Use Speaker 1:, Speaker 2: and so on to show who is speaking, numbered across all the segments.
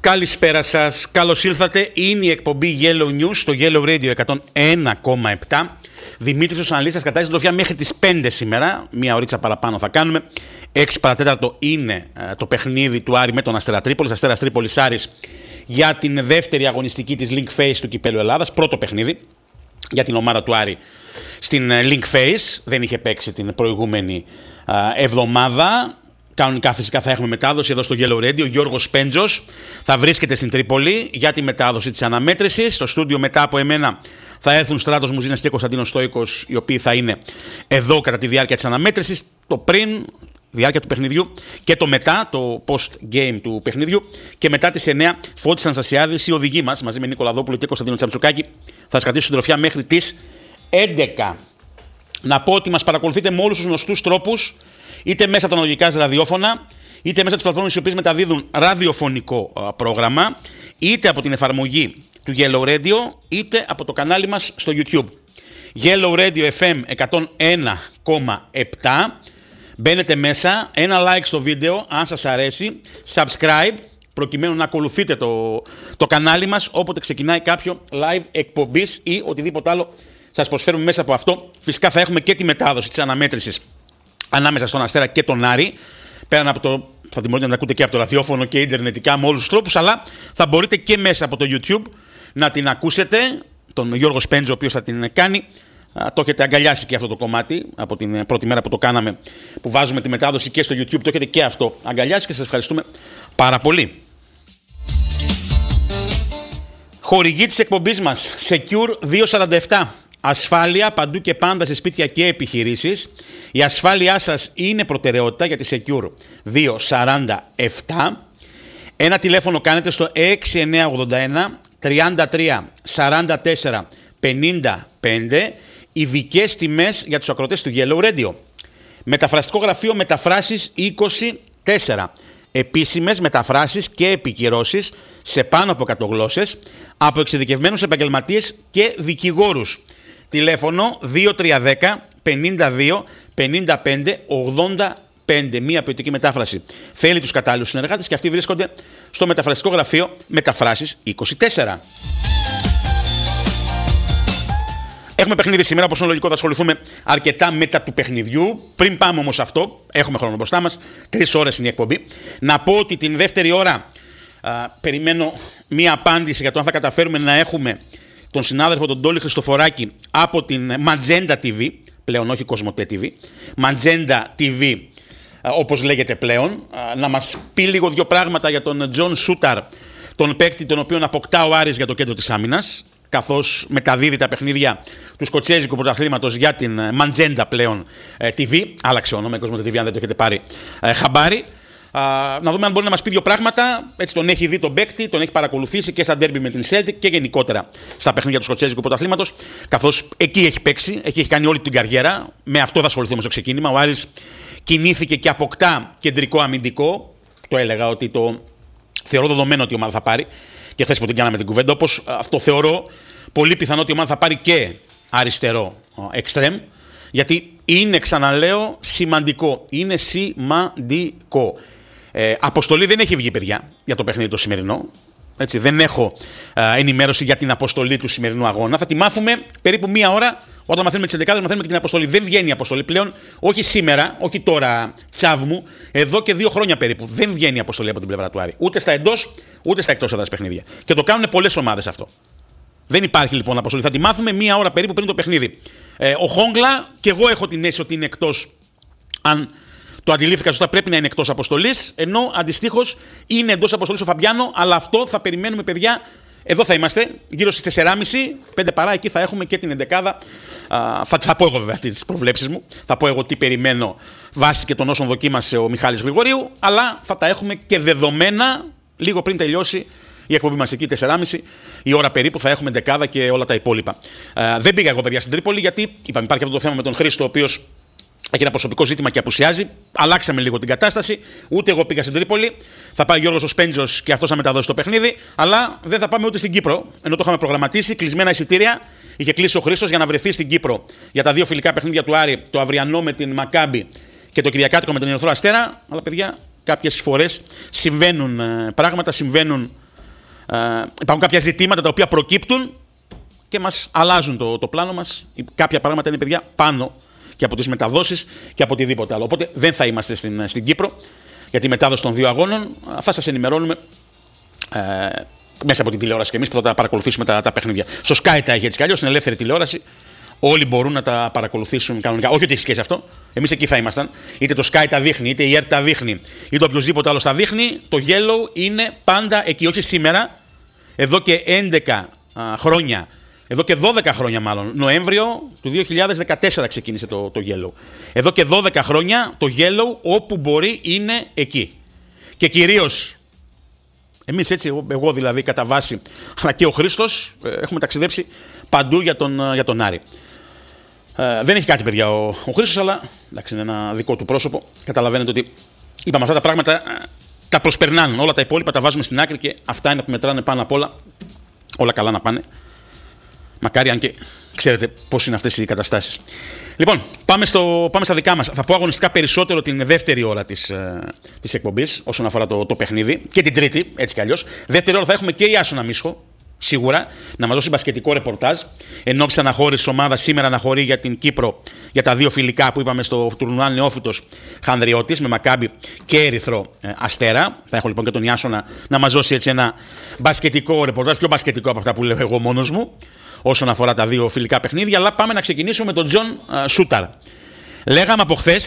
Speaker 1: Καλησπέρα σας, καλώς ήλθατε. Είναι η εκπομπή Yellow News στο Yellow Radio 101,7. Δημήτρης ο αναλύστας κατάζει συντροφιά μέχρι τις 5 σήμερα. Μία ωρίτσα παραπάνω θα κάνουμε. 6 παρατέταρτο είναι το παιχνίδι του Άρη με τον Αστέρα Τρίπολης. Αστέρας Τρίπολης Άρης για την δεύτερη αγωνιστική της Link Phase του Κυπέλλου Ελλάδας. Πρώτο παιχνίδι για την ομάδα του Άρη στην Link Phase. Δεν είχε παίξει την προηγούμενη εβδομάδα. Κανονικά φυσικά θα έχουμε μετάδοση εδώ στο Yellow Radio. Ο Γιώργος Πέντζος θα βρίσκεται στην Τρίπολη για τη μετάδοση της αναμέτρησης. Στο στούντιο μετά από εμένα θα έρθουν Στράτος Μουζίνας και Κωνσταντίνος Στόικος, οι οποίοι θα είναι εδώ κατά τη διάρκεια της αναμέτρησης, το πριν, διάρκεια του παιχνιδιού και το μετά, το post-game του παιχνιδιού. Και μετά τις 9, Φώτης Αναστασιάδης, οι οδηγοί μας, μαζί με Νίκολα Δόπουλο και Κωνσταντίνο Τσαμτσουκάκη, θα σας κρατήσουν συντροφιά μέχρι τις 11. Να πω ότι μας παρακολουθείτε με όλους τους γνωστούς τρόπους, είτε μέσα από τα αναλογικά ραδιόφωνα, είτε μέσα από τις πλατφόρμες οι οποίες μεταδίδουν ραδιοφωνικό πρόγραμμα, είτε από την εφαρμογή του Yellow Radio, είτε από το κανάλι μας στο YouTube. Yellow Radio FM 101,7. Μπαίνετε μέσα, ένα like στο βίντεο αν σας αρέσει, subscribe, προκειμένου να ακολουθείτε το κανάλι μας όποτε ξεκινάει κάποιο live εκπομπής ή οτιδήποτε άλλο σας προσφέρουμε μέσα από αυτό. Φυσικά θα έχουμε και τη μετάδοση της αναμέτρησης ανάμεσα στον Αστέρα και τον Άρη. Πέραν από το, θα την μπορείτε να τα ακούτε και από το ραδιόφωνο και ιντερνετικά με όλους τους τρόπους, αλλά θα μπορείτε και μέσα από το YouTube να την ακούσετε. Τον Γιώργο Σπέντζο, ο οποίος θα την κάνει. Το έχετε αγκαλιάσει και αυτό το κομμάτι από την πρώτη μέρα που το κάναμε, που βάζουμε τη μετάδοση και στο YouTube. Το έχετε και αυτό αγκαλιάσει και σας ευχαριστούμε πάρα πολύ. Χορηγή της εκπομπής μας, Secure 247. Ασφάλεια παντού και πάντα σε σπίτια και επιχειρήσεις. Η ασφάλειά σας είναι προτεραιότητα για τη Secure 247. Ένα τηλέφωνο κάνετε στο 6981 33 44 55. Ειδικές τιμές για τους ακροατές του Yellow Radio. Μεταφραστικό γραφείο Μεταφράσεις 24. Επίσημες μεταφράσεις και επικυρώσεις σε πάνω από 100 γλώσσες από εξειδικευμένους επαγγελματίες και δικηγόρους. Τηλέφωνο 2310 52 55 85. Μία ποιοτική μετάφραση. Θέλει τους κατάλληλους συνεργάτες και αυτοί βρίσκονται στο μεταφραστικό γραφείο Μεταφράσεις 24. Έχουμε παιχνίδι σήμερα, όπως είναι λογικό, θα ασχοληθούμε αρκετά μετά του παιχνιδιού. Πριν πάμε όμως αυτό, έχουμε χρόνο μπροστά μας, 3 ώρες είναι η εκπομπή. Να πω ότι την δεύτερη ώρα περιμένω μία απάντηση για το αν θα καταφέρουμε να έχουμε τον συνάδελφο τον Τόλι Χριστοφοράκη από την Magenta TV, πλέον όχι Κοσμοτέ TV, Magenta TV όπως λέγεται πλέον, να μας πει λίγο δύο πράγματα για τον Τζον Σούταρ, τον παίκτη τον οποίον αποκτά ο Άρης για το κέντρο της άμυνας, καθώς μεταδίδει τα παιχνίδια του σκοτσέζικου πρωταθλήματος για την Magenta πλέον TV. Άλλαξε όνομα η Κοσμοτέ TV, αν δεν το έχετε πάρει χαμπάρι. Να δούμε αν μπορεί να μας πει δύο πράγματα. Έτσι τον έχει δει τον παίκτη, τον έχει παρακολουθήσει και στα ντέρμπι με την Celtic και γενικότερα στα παιχνίδια του σκοτσέζικου πρωταθλήματος. Καθώς εκεί έχει παίξει, εκεί έχει κάνει όλη την καριέρα. Με αυτό θα ασχοληθούμε στο ξεκίνημα. Ο Άρης κινήθηκε και αποκτά κεντρικό αμυντικό. Το έλεγα ότι το θεωρώ δεδομένο ότι η ομάδα θα πάρει. Και χθες που την κάναμε την κουβέντα, όπως αυτό θεωρώ πολύ πιθανό ότι η ομάδα θα πάρει και αριστερό εξτρέμ. Γιατί είναι, ξαναλέω, σημαντικό. Είναι σημαντικό. Αποστολή δεν έχει βγει, παιδιά, για το παιχνίδι το σημερινό. Έτσι, δεν έχω ενημέρωση για την αποστολή του σημερινού αγώνα. Θα τη μάθουμε περίπου μία ώρα. Όταν μαθαίνουμε τις 11, μαθαίνουμε και την αποστολή. Δεν βγαίνει η αποστολή πλέον. Όχι σήμερα, όχι τώρα, τσάβμου. Εδώ και 2 χρόνια περίπου. Δεν βγαίνει η αποστολή από την πλευρά του Άρη. Ούτε στα εντός, ούτε στα εκτός έδρας παιχνίδια. Και το κάνουν πολλές ομάδες αυτό. Δεν υπάρχει λοιπόν αποστολή. Θα τη μάθουμε μία ώρα περίπου πριν το παιχνίδι. Ο Χόγκλα, και εγώ έχω την αίσθηση ότι είναι εκτός. Αν το αντιλήφθηκα σωστά, πρέπει να είναι εκτός αποστολής. Ενώ αντιστοίχως είναι εντός αποστολής ο Φαμπιάνο. Αλλά αυτό θα περιμένουμε, παιδιά. Εδώ θα είμαστε, γύρω στις 4.30, 5 παρά, εκεί θα έχουμε και την 11. Θα πω εγώ βέβαια τις προβλέψεις μου, θα πω εγώ τι περιμένω βάσει και των όσων δοκίμασε ο Μιχάλης Γρηγορίου, αλλά θα τα έχουμε και δεδομένα λίγο πριν τελειώσει η εκπομπή μας εκεί, 4.30 η ώρα περίπου, θα έχουμε 11 και όλα τα υπόλοιπα. Δεν πήγα εγώ, παιδιά, στην Τρίπολη, γιατί είπαμε, υπάρχει αυτό το θέμα με τον Χρήστο, ο οποίος έχει ένα προσωπικό ζήτημα και απουσιάζει. Αλλάξαμε λίγο την κατάσταση. Ούτε εγώ πήγα στην Τρίπολη. Θα πάει ο Γιώργος ο Σπέντζος και αυτός θα μεταδώσει το παιχνίδι. Αλλά δεν θα πάμε ούτε στην Κύπρο. Ενώ το είχαμε προγραμματίσει. Κλεισμένα εισιτήρια. Είχε κλείσει ο Χρήστος για να βρεθεί στην Κύπρο για τα 2 φιλικά παιχνίδια του Άρη. Το αυριανό με την Μακάμπι και το Κυριακάτικο με τον Ερυθρό Αστέρα. Αλλά, παιδιά, κάποιες φορές συμβαίνουν πράγματα, συμβαίνουν Υπάρχουν κάποια ζητήματα τα οποία προκύπτουν και μας αλλάζουν το πλάνο μας. Κάποια πράγματα είναι, παιδιά, πάνω και από τις μεταδόσεις και από οτιδήποτε άλλο. Οπότε δεν θα είμαστε στην Κύπρο για τη μετάδοση των 2 αγώνων. Θα σας ενημερώνουμε μέσα από τη τηλεόραση και εμείς που θα τα παρακολουθήσουμε τα παιχνίδια. Στο Sky τα έχει έτσι κι αλλιώς, στην ελεύθερη τηλεόραση. Όλοι μπορούν να τα παρακολουθήσουν κανονικά. Όχι ότι έχει σχέση αυτό. Εμείς εκεί θα ήμασταν. Είτε το Sky τα δείχνει, είτε η ERT τα δείχνει, είτε οποιοδήποτε άλλο τα δείχνει. Το Yellow είναι πάντα εκεί. Όχι σήμερα, εδώ και 11 χρόνια. Εδώ και 12 χρόνια μάλλον. Νοέμβριο του 2014 ξεκίνησε το Yellow. Εδώ και 12 χρόνια το Yellow όπου μπορεί είναι εκεί. Και κυρίως εμείς έτσι, εγώ δηλαδή κατά βάση, αλλά και ο Χρήστος, έχουμε ταξιδέψει παντού για τον Άρη. Δεν έχει κάτι, παιδιά, ο Χρήστος, αλλά εντάξει, είναι ένα δικό του πρόσωπο. Καταλαβαίνετε ότι είπαμε αυτά τα πράγματα τα προσπερνάνε. Όλα τα υπόλοιπα τα βάζουμε στην άκρη και αυτά είναι που μετράνε πάνω απ' όλα. Όλα καλά να πάνε. Μακάρι, αν και ξέρετε πώς είναι αυτές οι καταστάσεις. Λοιπόν, πάμε στα δικά μας. Θα πω αγωνιστικά περισσότερο την δεύτερη ώρα της εκπομπής όσον αφορά το παιχνίδι και την τρίτη, έτσι κι αλλιώς. Δεύτερη ώρα θα έχουμε και η Άσονα Μίσχο, σίγουρα, να μας δώσει μπασκετικό ρεπορτάζ. Εν ώψη αναχώρησης ομάδα, σήμερα αναχωρεί για την Κύπρο για τα 2 φιλικά που είπαμε στο τουρνουά Νεόφυτος Χανδριώτης με Μακάμπι και Ερυθρό Αστέρα. Θα έχω λοιπόν και τον Ιάσονα να μας δώσει έτσι ένα μπασκετικό ρεπορτάζ, πιο μπασκετικό από αυτά που λέω εγώ μόνος μου, όσον αφορά τα 2 φιλικά παιχνίδια. Αλλά πάμε να ξεκινήσουμε με τον Τζον Σούταρ. Λέγαμε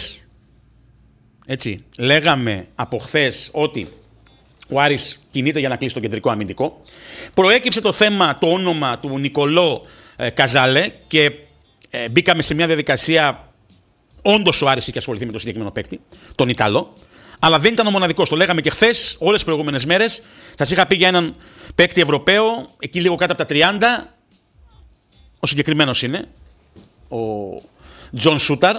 Speaker 1: από χθες ότι ο Άρης κινείται για να κλείσει το κεντρικό αμυντικό. Προέκυψε το θέμα, το όνομα του Νικολό Καζάλε και μπήκαμε σε μια διαδικασία. Όντως ο Άρης είχε ασχοληθεί με το συγκεκριμένο παίκτη, τον Ιταλό. Αλλά δεν ήταν ο μοναδικός. Το λέγαμε και χθες, όλες τις προηγούμενες μέρες. Σας είχα πει για έναν παίκτη Ευρωπαίο, εκεί λίγο κάτω από τα 30. Ο συγκεκριμένος είναι ο Τζον Σούταρ.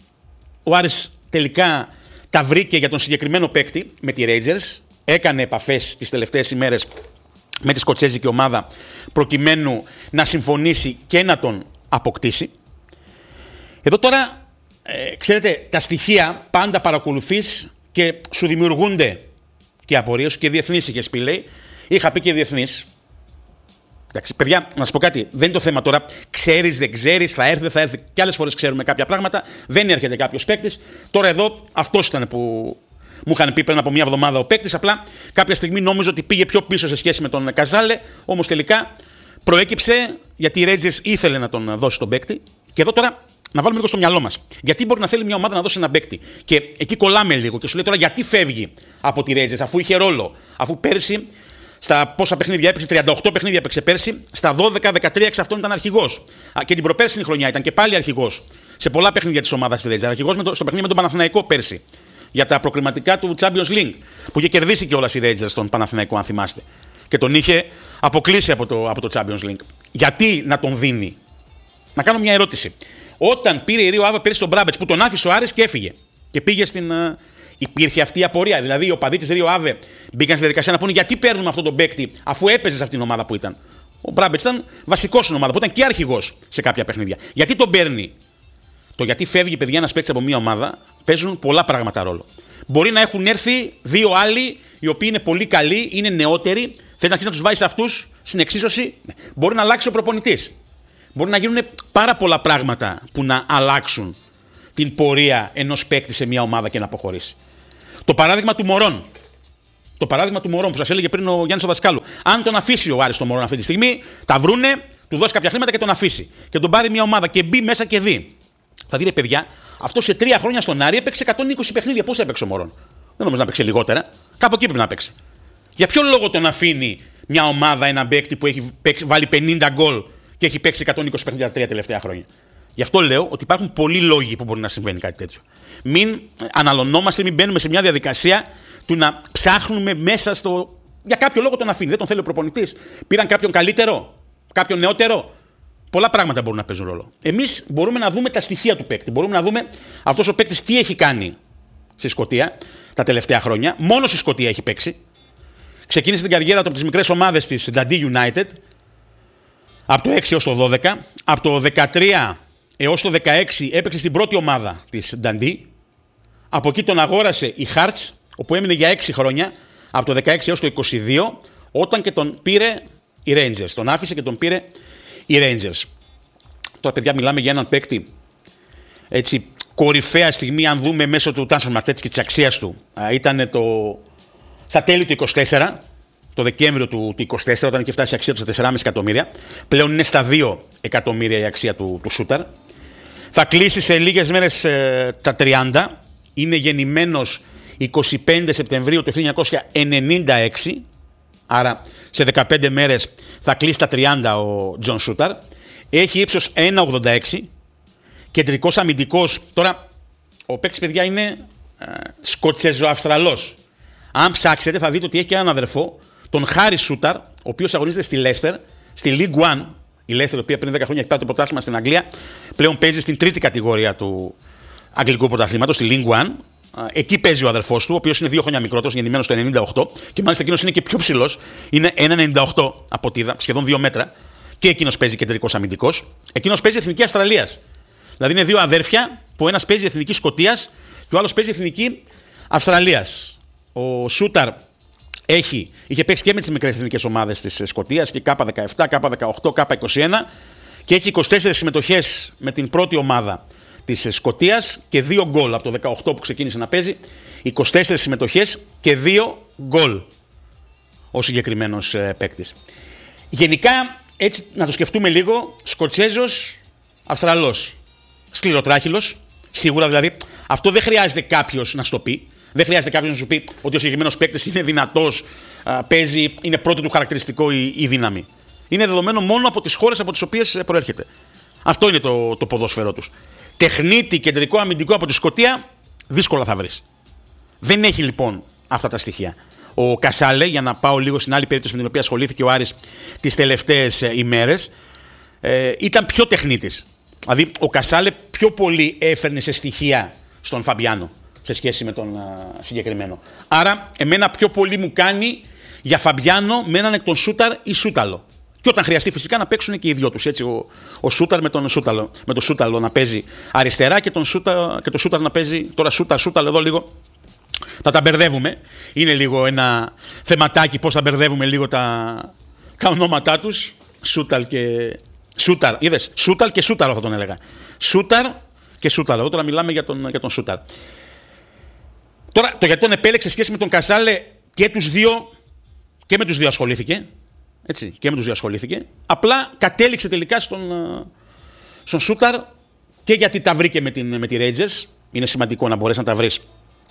Speaker 1: Ο Άρης τελικά τα βρήκε για τον συγκεκριμένο παίκτη με τη Rangers. Έκανε επαφές τις τελευταίες ημέρες με τη σκοτσέζικη ομάδα προκειμένου να συμφωνήσει και να τον αποκτήσει. Εδώ τώρα, ξέρετε, τα στοιχεία πάντα παρακολουθείς και σου δημιουργούνται και απορίες σου και διεθνείς είχες πει, λέει. Είχα πει και διεθνείς. Εντάξει, παιδιά, να σας πω κάτι. Δεν είναι το θέμα τώρα. Ξέρεις, δεν ξέρεις, θα έρθει, δεν θα έρθει. Και άλλες φορές ξέρουμε κάποια πράγματα. Δεν έρχεται κάποιος παίκτης. Τώρα εδώ αυτός ήταν που μου είχαν πει πριν από μια εβδομάδα ο παίκτης. Απλά κάποια στιγμή νόμιζα ότι πήγε πιο πίσω σε σχέση με τον Καζάλε. Όμως τελικά προέκυψε γιατί η Rangers ήθελε να τον δώσει τον παίκτη. Και εδώ τώρα να βάλουμε λίγο στο μυαλό μας. Γιατί μπορεί να θέλει μια ομάδα να δώσει έναν παίκτη. Και εκεί κολλάμε λίγο και σου λέει τώρα γιατί φεύγει από τη Rangers αφού είχε ρόλο. Αφού πέρσι. Στα πόσα παιχνίδια έπαιξε, 38 παιχνίδια έπαιξε πέρσι, στα 12-13 εξ αυτών ήταν αρχηγός. Και την προπέρσινη χρονιά ήταν και πάλι αρχηγός σε πολλά παιχνίδια της ομάδας της Rangers. Αρχηγός στο παιχνίδι με τον Παναθηναϊκό πέρσι για τα προκριματικά του Champions League που είχε κερδίσει κιόλας η Rangers τον Παναθηναϊκό, αν θυμάστε. Και τον είχε αποκλείσει από το Champions League. Γιατί να τον δίνει? Να κάνω μια ερώτηση. Όταν πήρε η Ρίο Άβε πέρσι τον Μπράμπετς που τον άφησε ο Άρης και έφυγε και πήγε στην. Υπήρχε αυτή η απορία. Δηλαδή, οι οπαδοί της Ρίο Άβε μπήκαν στη διαδικασία να πούνε γιατί παίρνουμε αυτόν τον παίκτη αφού έπαιζε σε αυτήν την ομάδα που ήταν. Ο Μπράμπετς ήταν βασικός στην ομάδα που ήταν και αρχηγός σε κάποια παιχνίδια. Γιατί τον παίρνει? Το γιατί φεύγει, παιδιά, ένας παίκτης από μια ομάδα παίζουν πολλά πράγματα ρόλο. Μπορεί να έχουν έρθει 2 άλλοι οι οποίοι είναι πολύ καλοί, είναι νεότεροι. Θες να αρχίσεις να τους βάζεις αυτούς στην εξίσωση? Μπορεί να αλλάξει ο προπονητής. Μπορεί να γίνουν πάρα πολλά πράγματα που να αλλάξουν την πορεία ενός παίκτη σε μια ομάδα και να αποχωρήσει. Το παράδειγμα του Μωρόν. Το παράδειγμα του Μωρόν που σας έλεγε πριν ο Γιάννης ο Δασκάλου. Αν τον αφήσει ο Άρης τον Μωρόν αυτή τη στιγμή, τα βρούνε, του δώσει κάποια χρήματα και τον αφήσει. Και τον πάρει μια ομάδα και μπει μέσα και δει. Θα δείτε, παιδιά, αυτό σε 3 χρόνια στον Άρη έπαιξε 120 παιχνίδια. Πώς έπαιξε ο Μωρόν? Δεν νομίζω να παίξει λιγότερα. Κάπου εκεί πρέπει να παίξει. Για ποιο λόγο τον αφήνει μια ομάδα, ένα παίκτη που έχει βάλει 50 γκολ και έχει παίξει 120 παιχνίδια τα 3 τελευταία χρόνια? Γι' αυτό λέω ότι υπάρχουν πολλοί λόγοι που μπορεί να συμβαίνει κάτι τέτοιο. Μην αναλωνόμαστε, μην μπαίνουμε σε μια διαδικασία του να ψάχνουμε μέσα στο. Για κάποιο λόγο τον αφήνει. Δεν τον θέλει ο προπονητής. Πήραν κάποιον καλύτερο, κάποιον νεότερο. Πολλά πράγματα μπορούν να παίζουν ρόλο. Εμείς μπορούμε να δούμε τα στοιχεία του παίκτη. Μπορούμε να δούμε αυτός ο παίκτης τι έχει κάνει στη Σκωτία τα τελευταία χρόνια. Μόνο στη Σκωτία έχει παίξει. Ξεκίνησε την καριέρα του από τις μικρές ομάδες της Dundee United. Από το 6 έως το 12. Από το 13 έως το 16 έπαιξε στην πρώτη ομάδα της Dundee. Από εκεί τον αγόρασε η Hearts, όπου έμεινε για 6 χρόνια, από το 16 έως το 22, όταν και τον πήρε οι Rangers. Τον άφησε και τον πήρε οι Rangers. Τώρα, παιδιά, μιλάμε για έναν παίκτη έτσι, κορυφαία στιγμή, αν δούμε μέσω του transfer market και της αξίας του. Ήταν στα τέλη του 24, το Δεκέμβριο του 24, όταν είχε φτάσει η αξία του στα 4,5 εκατομμύρια. Πλέον είναι στα 2 εκατομμύρια η αξία του Shooter. Θα κλείσει σε λίγες μέρες τα 30. Είναι γεννημένος 25 Σεπτεμβρίου του 1996. Άρα σε 15 μέρες θα κλείσει τα 30 ο John Shooter. Έχει ύψος 1,86. Κεντρικός αμυντικός. Τώρα ο παίκτης, παιδιά, είναι Σκοτσέζο-Αυστραλός. Αν ψάξετε θα δείτε ότι έχει και έναν αδερφό, τον Χάρι Σούταρ, ο οποίος αγωνίζεται στη Leicester, στη League One. Η Leicester, η οποία πριν 10 χρόνια έχει πάρει το πρωτάθλημα στην Αγγλία, πλέον παίζει στην τρίτη κατηγορία του Αγγλικού πρωταθλήματος, στη League One. Εκεί παίζει ο αδερφός του, ο οποίος είναι 2 χρόνια μικρότερος, γεννημένος το 98, και μάλιστα εκείνος είναι και πιο ψηλός, είναι 1,98 από ό,τι είδα, σχεδόν 2 μέτρα, και εκείνος παίζει κεντρικός αμυντικός. Εκείνος παίζει εθνική Αυστραλίας. Δηλαδή είναι 2 αδέρφια που ένας παίζει εθνική Σκωτίας και ο άλλος παίζει εθνική Αυστραλίας. Ο Σούταρ είχε παίξει και με τις μικρές εθνικές ομάδες της Σκωτίας, και K17, K18, K21, και έχει 24 συμμετοχές με την πρώτη ομάδα της Σκωτίας και 2 γκολ από το 18 που ξεκίνησε να παίζει. 24 συμμετοχές και 2 γκολ ο συγκεκριμένος παίκτης. Γενικά, έτσι να το σκεφτούμε λίγο, Σκοτσέζος, Αυστραλός, σκληροτράχυλος, σίγουρα δηλαδή. Αυτό δεν χρειάζεται κάποιος να στο πει. Δεν χρειάζεται κάποιος να σου πει ότι ο συγκεκριμένος παίκτης είναι δυνατός, παίζει, είναι πρώτο του χαρακτηριστικό η δύναμη. Είναι δεδομένο μόνο από τις χώρες από τις οποίες προέρχεται. Αυτό είναι το ποδόσφαιρό τους. Τεχνίτη, κεντρικό αμυντικό από τη Σκωτία, δύσκολα θα βρεις. Δεν έχει λοιπόν αυτά τα στοιχεία. Ο Κασάλε, για να πάω λίγο στην άλλη περίπτωση με την οποία ασχολήθηκε ο Άρης τις τελευταίες ημέρες, ήταν πιο τεχνίτης. Δηλαδή ο Κασάλε πιο πολύ έφερνε σε στοιχεία στον Φαμπιάνο σε σχέση με τον συγκεκριμένο. Άρα εμένα πιο πολύ μου κάνει για Φαμπιάνο με έναν εκ των Σούταρ ή Σούταλο. Και όταν χρειαστεί φυσικά να παίξουν και οι δυο τους. Έτσι, ο Σούταρ με τον Σούταλο να παίζει αριστερά και το Σούταρ να παίζει. Τώρα Σούταλο εδώ λίγο. Θα τα μπερδεύουμε. Είναι λίγο ένα θεματάκι πώς θα μπερδεύουμε λίγο τα ονόματά τους. Σούταλ και Σούταρ. Είδες, Σούταλ και Σούταρο θα τον έλεγα. Σούταρ και Σούταλο. Εδώ τώρα μιλάμε για τον Σούταρ. Τώρα το γιατί τον επέλεξε σχέση με τον Κασάλε και με τους δύο ασχολήθηκε. Έτσι, και με τους δύο ασχολήθηκε. Απλά κατέληξε τελικά στον Σούταρ και γιατί τα βρήκε με τη Rangers. Είναι σημαντικό να μπορέσει να τα βρεις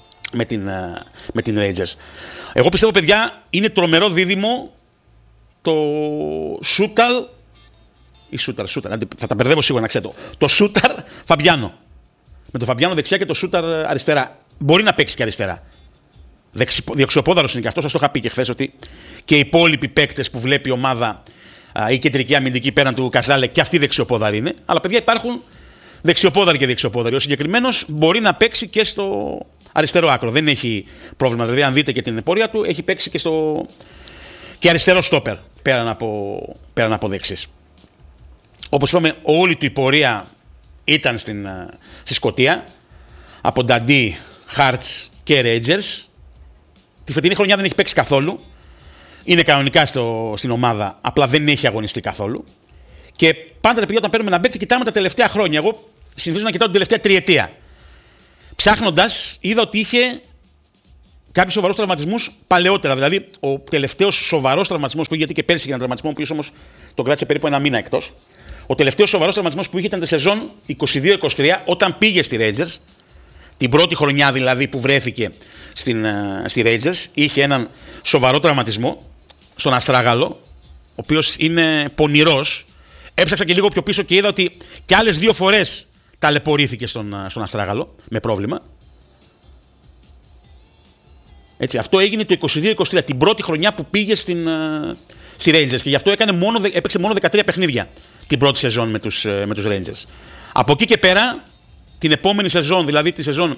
Speaker 1: με την Rangers. Εγώ πιστεύω, παιδιά, είναι τρομερό δίδυμο το Σούταλ ή Σούταρ, θα τα μπερδεύω σίγουρα, να ξέρετε. Το Σούταρ Φαμπιάνο. Με το Φαμπιάνο δεξιά και το Σούταρ αριστερά. Μπορεί να παίξει και αριστερά. Δεξιοπόδαρος είναι και αυτό. Σας το είχα πει και χθες ότι και οι υπόλοιποι παίκτες που βλέπει η ομάδα, η κεντρική αμυντική πέραν του Καζάλε, και αυτοί δεξιοπόδαροι είναι. Αλλά, παιδιά, υπάρχουν δεξιοπόδαροι και δεξιοπόδαροι. Ο συγκεκριμένος μπορεί να παίξει και στο αριστερό άκρο. Δεν έχει πρόβλημα. Δηλαδή, αν δείτε και την πορεία του, έχει παίξει και αριστερό στόπερ πέραν από δεξής. Όπως είπαμε, όλη του η πορεία ήταν στη Σκωτία. Από Νταντί, Χάρτς και Rangers. Τη φετινή χρονιά δεν έχει παίξει καθόλου. Είναι κανονικά στην ομάδα, απλά δεν έχει αγωνιστεί καθόλου. Και πάντα, παιδιά, όταν παίρνουμε ένα παίκτη, κοιτάμε τα τελευταία χρόνια. Εγώ συνηθίζω να κοιτάω την τελευταία τριετία. Ψάχνοντας, είδα ότι είχε κάποιους σοβαρούς τραυματισμούς παλαιότερα. Δηλαδή, ο τελευταίος σοβαρός τραυματισμός που είχε, γιατί και πέρσι είχε έναν τραυματισμό που όμως τον κράτησε περίπου ένα μήνα εκτός. Ο τελευταίος σοβαρός τραυματισμός που είχε ήταν τη σεζόν 22-23, όταν πήγε στη Rangers. Την πρώτη χρονιά δηλαδή που βρέθηκε στη Rangers, είχε έναν σοβαρό τραυματισμό στον αστράγαλο, ο οποίος είναι πονηρός. Έψαξα και λίγο πιο πίσω και είδα ότι και άλλες 2 φορές ταλαιπωρήθηκε στον αστράγαλο με πρόβλημα. Έτσι, αυτό έγινε το 22-23, την πρώτη χρονιά που πήγε στη Rangers, και γι' αυτό έπαιξε μόνο 13 παιχνίδια την πρώτη σεζόν με τους Rangers. Από εκεί και πέρα, την επόμενη σεζόν, δηλαδή τη σεζόν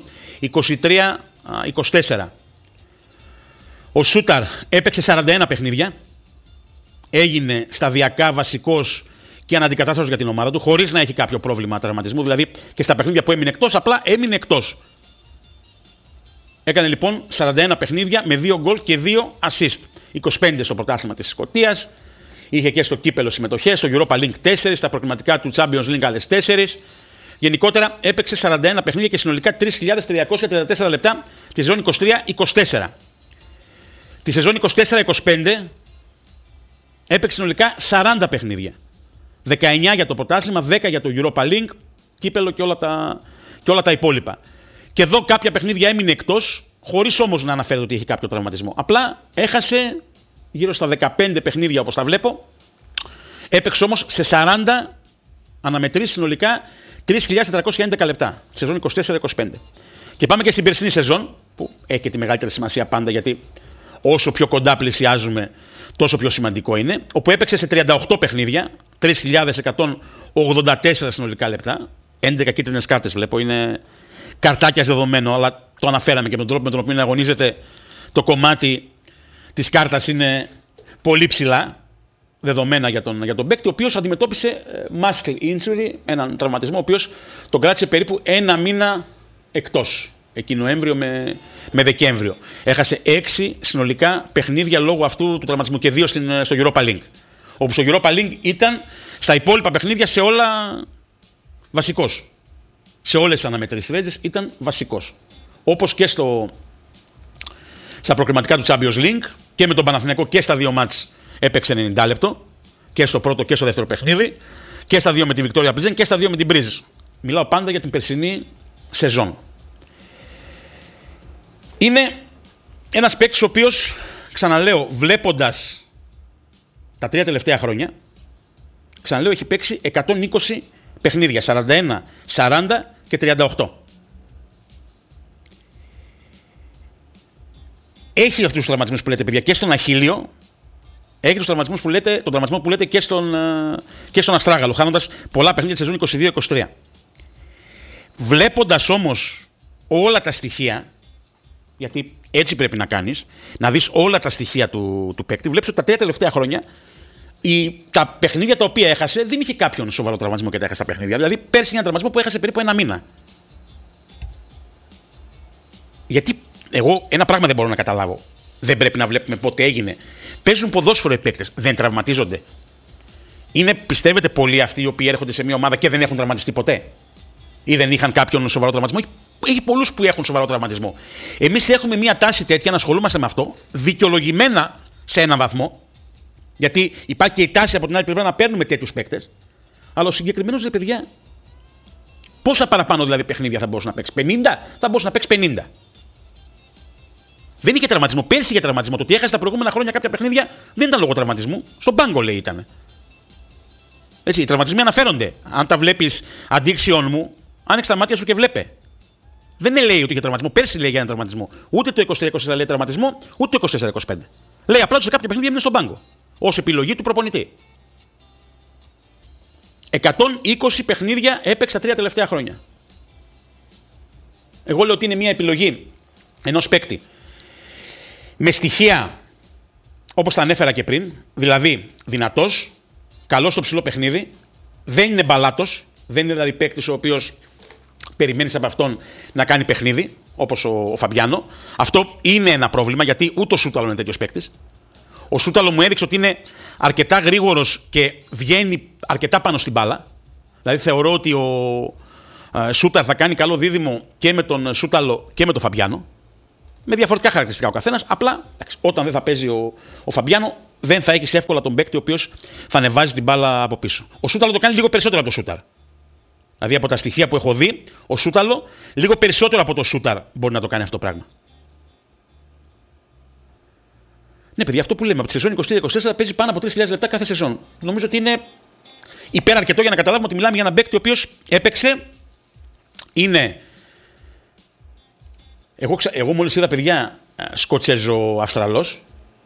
Speaker 1: 23-24, ο Σούταρ έπαιξε 41 παιχνίδια, έγινε σταδιακά βασικός και αναντικατάστατος για την ομάδα του, χωρίς να έχει κάποιο πρόβλημα τραυματισμού, δηλαδή και στα παιχνίδια που έμεινε εκτός, απλά έμεινε εκτός. Έκανε λοιπόν 41 παιχνίδια με 2 γκολ και 2 assist. 25 στο πρωτάθλημα της Σκωτίας. Είχε και στο κύπελο συμμετοχές, στο Europa League 4, στα προκριματικά του Champions League άλλες 4. Γενικότερα έπαιξε 41 παιχνίδια και συνολικά 3.334 λεπτά τη σεζόν 23-24. Τη σεζόν 24-25 έπαιξε συνολικά 40 παιχνίδια. 19 για το πρωτάθλημα, 10 για το Europa League, κύπελο και όλα τα υπόλοιπα. Και εδώ κάποια παιχνίδια έμεινε εκτός, χωρίς όμως να αναφέρει ότι έχει κάποιο τραυματισμό. Απλά έχασε γύρω στα 15 παιχνίδια όπως τα βλέπω. Έπαιξε όμως σε 40 αναμετρήσεις συνολικά 3.411 λεπτά. Σεζόν 24-25. Και πάμε και στην περσινή σεζόν, που έχει και τη μεγαλύτερη σημασία πάντα, γιατί όσο πιο κοντά πλησιάζουμε, τόσο πιο σημαντικό είναι. Όπου έπαιξε σε 38 παιχνίδια, 3.184 συνολικά λεπτά. 11 κίτρινες κάρτες βλέπω, είναι καρτάκια δεδομένο, αλλά το αναφέραμε και με τον τρόπο με τον οποίο αγωνίζεται το κομμάτι της κάρτας είναι πολύ ψηλά. Δεδομένα για τον παίκτη, ο οποίος αντιμετώπισε muscle injury, έναν τραυματισμό, ο οποίος τον κράτησε περίπου ένα μήνα εκτός, εκεί Νοέμβριο με Δεκέμβριο. Έχασε 6 συνολικά παιχνίδια λόγω αυτού του τραυματισμού και 2 στο Europa League. Όπου στο Europa League ήταν στα υπόλοιπα παιχνίδια σε όλα βασικός. Σε όλες τις αναμετρήσεις ήταν βασικός. Όπως και στα προκριματικά του Champions League και με τον Παναθηναϊκό και στα 2 μάτς έπαιξε 90 λεπτό και στο πρώτο και στο δεύτερο παιχνίδι και στα 2 με την Victoria Plzen και στα 2 με την Μπρίζ. Μιλάω πάντα για την περσινή σεζόν. Είναι ένας παίκτης ο οποίος, ξαναλέω, βλέποντας τα 3 τελευταία χρόνια, ξαναλέω, έχει παίξει 120 παιχνίδια, 41, 40 και 38. Έχει αυτούς τους τραυματισμούς που λέτε, παιδιά, και στον Αχίλιο. Έχει τους τραυματισμούς που λέτε, τον τραυματισμό που λέτε και στον Αστράγαλο, χάνοντας πολλά παιχνίδια τη σεζόν 22-23. Βλέποντας όμως όλα τα στοιχεία, γιατί έτσι πρέπει να κάνεις, να δεις όλα τα στοιχεία του παίκτη, βλέπεις ότι τα 3 τελευταία χρόνια τα παιχνίδια τα οποία έχασε δεν είχε κάποιον σοβαρό τραυματισμό και τα έχασε τα παιχνίδια. Δηλαδή πέρσι ένα τραυματισμό που έχασε περίπου ένα μήνα. Γιατί εγώ ένα πράγμα δεν μπορώ να καταλάβω. Δεν πρέπει να βλέπουμε πότε έγινε. Παίζουν ποδόσφαιρο οι παίκτες, δεν τραυματίζονται. Πιστεύετε πολλοί αυτοί οι οποίοι έρχονται σε μια ομάδα και δεν έχουν τραυματιστεί ποτέ? Ή δεν είχαν κάποιον σοβαρό τραυματισμό? Έχει πολλούς που έχουν σοβαρό τραυματισμό. Εμείς έχουμε μια τάση τέτοια να ασχολούμαστε με αυτό, δικαιολογημένα σε έναν βαθμό, γιατί υπάρχει και η τάση από την άλλη πλευρά να παίρνουμε τέτοιους παίκτες. Αλλά ο συγκεκριμένος, ρε παιδιά, πόσα παραπάνω δηλαδή παιχνίδια θα μπορούσε να παίξει? 50? Θα μπορούσε να παίξει 50. Δεν είχε τραυματισμό. Πέρσι είχε τραυματισμό. Το ότι έχασε τα προηγούμενα χρόνια κάποια παιχνίδια δεν ήταν λόγω τραυματισμού. Στον πάγκο, λέει, ήταν. Έτσι, οι τραυματισμοί αναφέρονται. Αν τα βλέπεις αντίξιον μου, άνοιξε τα μάτια σου και βλέπε. Δεν λέει ότι είχε τραυματισμό. Πέρσι λέει για έναν τραυματισμό. Ούτε το 23-24 λέει τραυματισμό, ούτε το 24-25. Λέει απλά ότι σε κάποια παιχνίδια είναι στον πάγκο. Ως επιλογή του προπονητή. 120 παιχνίδια έπαιξε τα 3 τελευταία χρόνια. Εγώ λέω ότι είναι μια επιλογή ενός παίκτη με στοιχεία όπως τα ανέφερα και πριν, δηλαδή δυνατός, καλός στο ψηλό παιχνίδι, δεν είναι μπαλάτος, δεν είναι δηλαδή παίκτης ο οποίος περιμένεις από αυτόν να κάνει παιχνίδι, όπως ο Φαμπιάνο. Αυτό είναι ένα πρόβλημα, γιατί ούτε ο Σούταλο είναι τέτοιος παίκτης. Ο Σούταλο μου έδειξε ότι είναι αρκετά γρήγορος και βγαίνει αρκετά πάνω στην μπάλα. Δηλαδή θεωρώ ότι ο Σούταρ θα κάνει καλό δίδυμο και με τον Σούταλο και με τον Φαμπιάνο. Με διαφορετικά χαρακτηριστικά ο καθένας. Απλά όταν δεν θα παίζει ο Φαμπιάνο, δεν θα έχει εύκολα τον παίκτη ο οποίος θα ανεβάζει την μπάλα από πίσω. Ο Σούταλο το κάνει λίγο περισσότερο από το Σούταρ. Δηλαδή από τα στοιχεία που έχω δει, ο Σούταλο λίγο περισσότερο από το Σούταρ μπορεί να το κάνει αυτό το πράγμα. Ναι, παιδιά, αυτό που λέμε από τη σεζόν 23-24 παίζει πάνω από 3.000 λεπτά κάθε σεζόν. Νομίζω ότι είναι υπεραρκετό για να καταλάβουμε ότι μιλάμε για έναν παίκτη ο οποίος έπαιξε. Είναι. Εγώ μόλις είδα, παιδιά, Σκοτσέζο-Αυστραλός.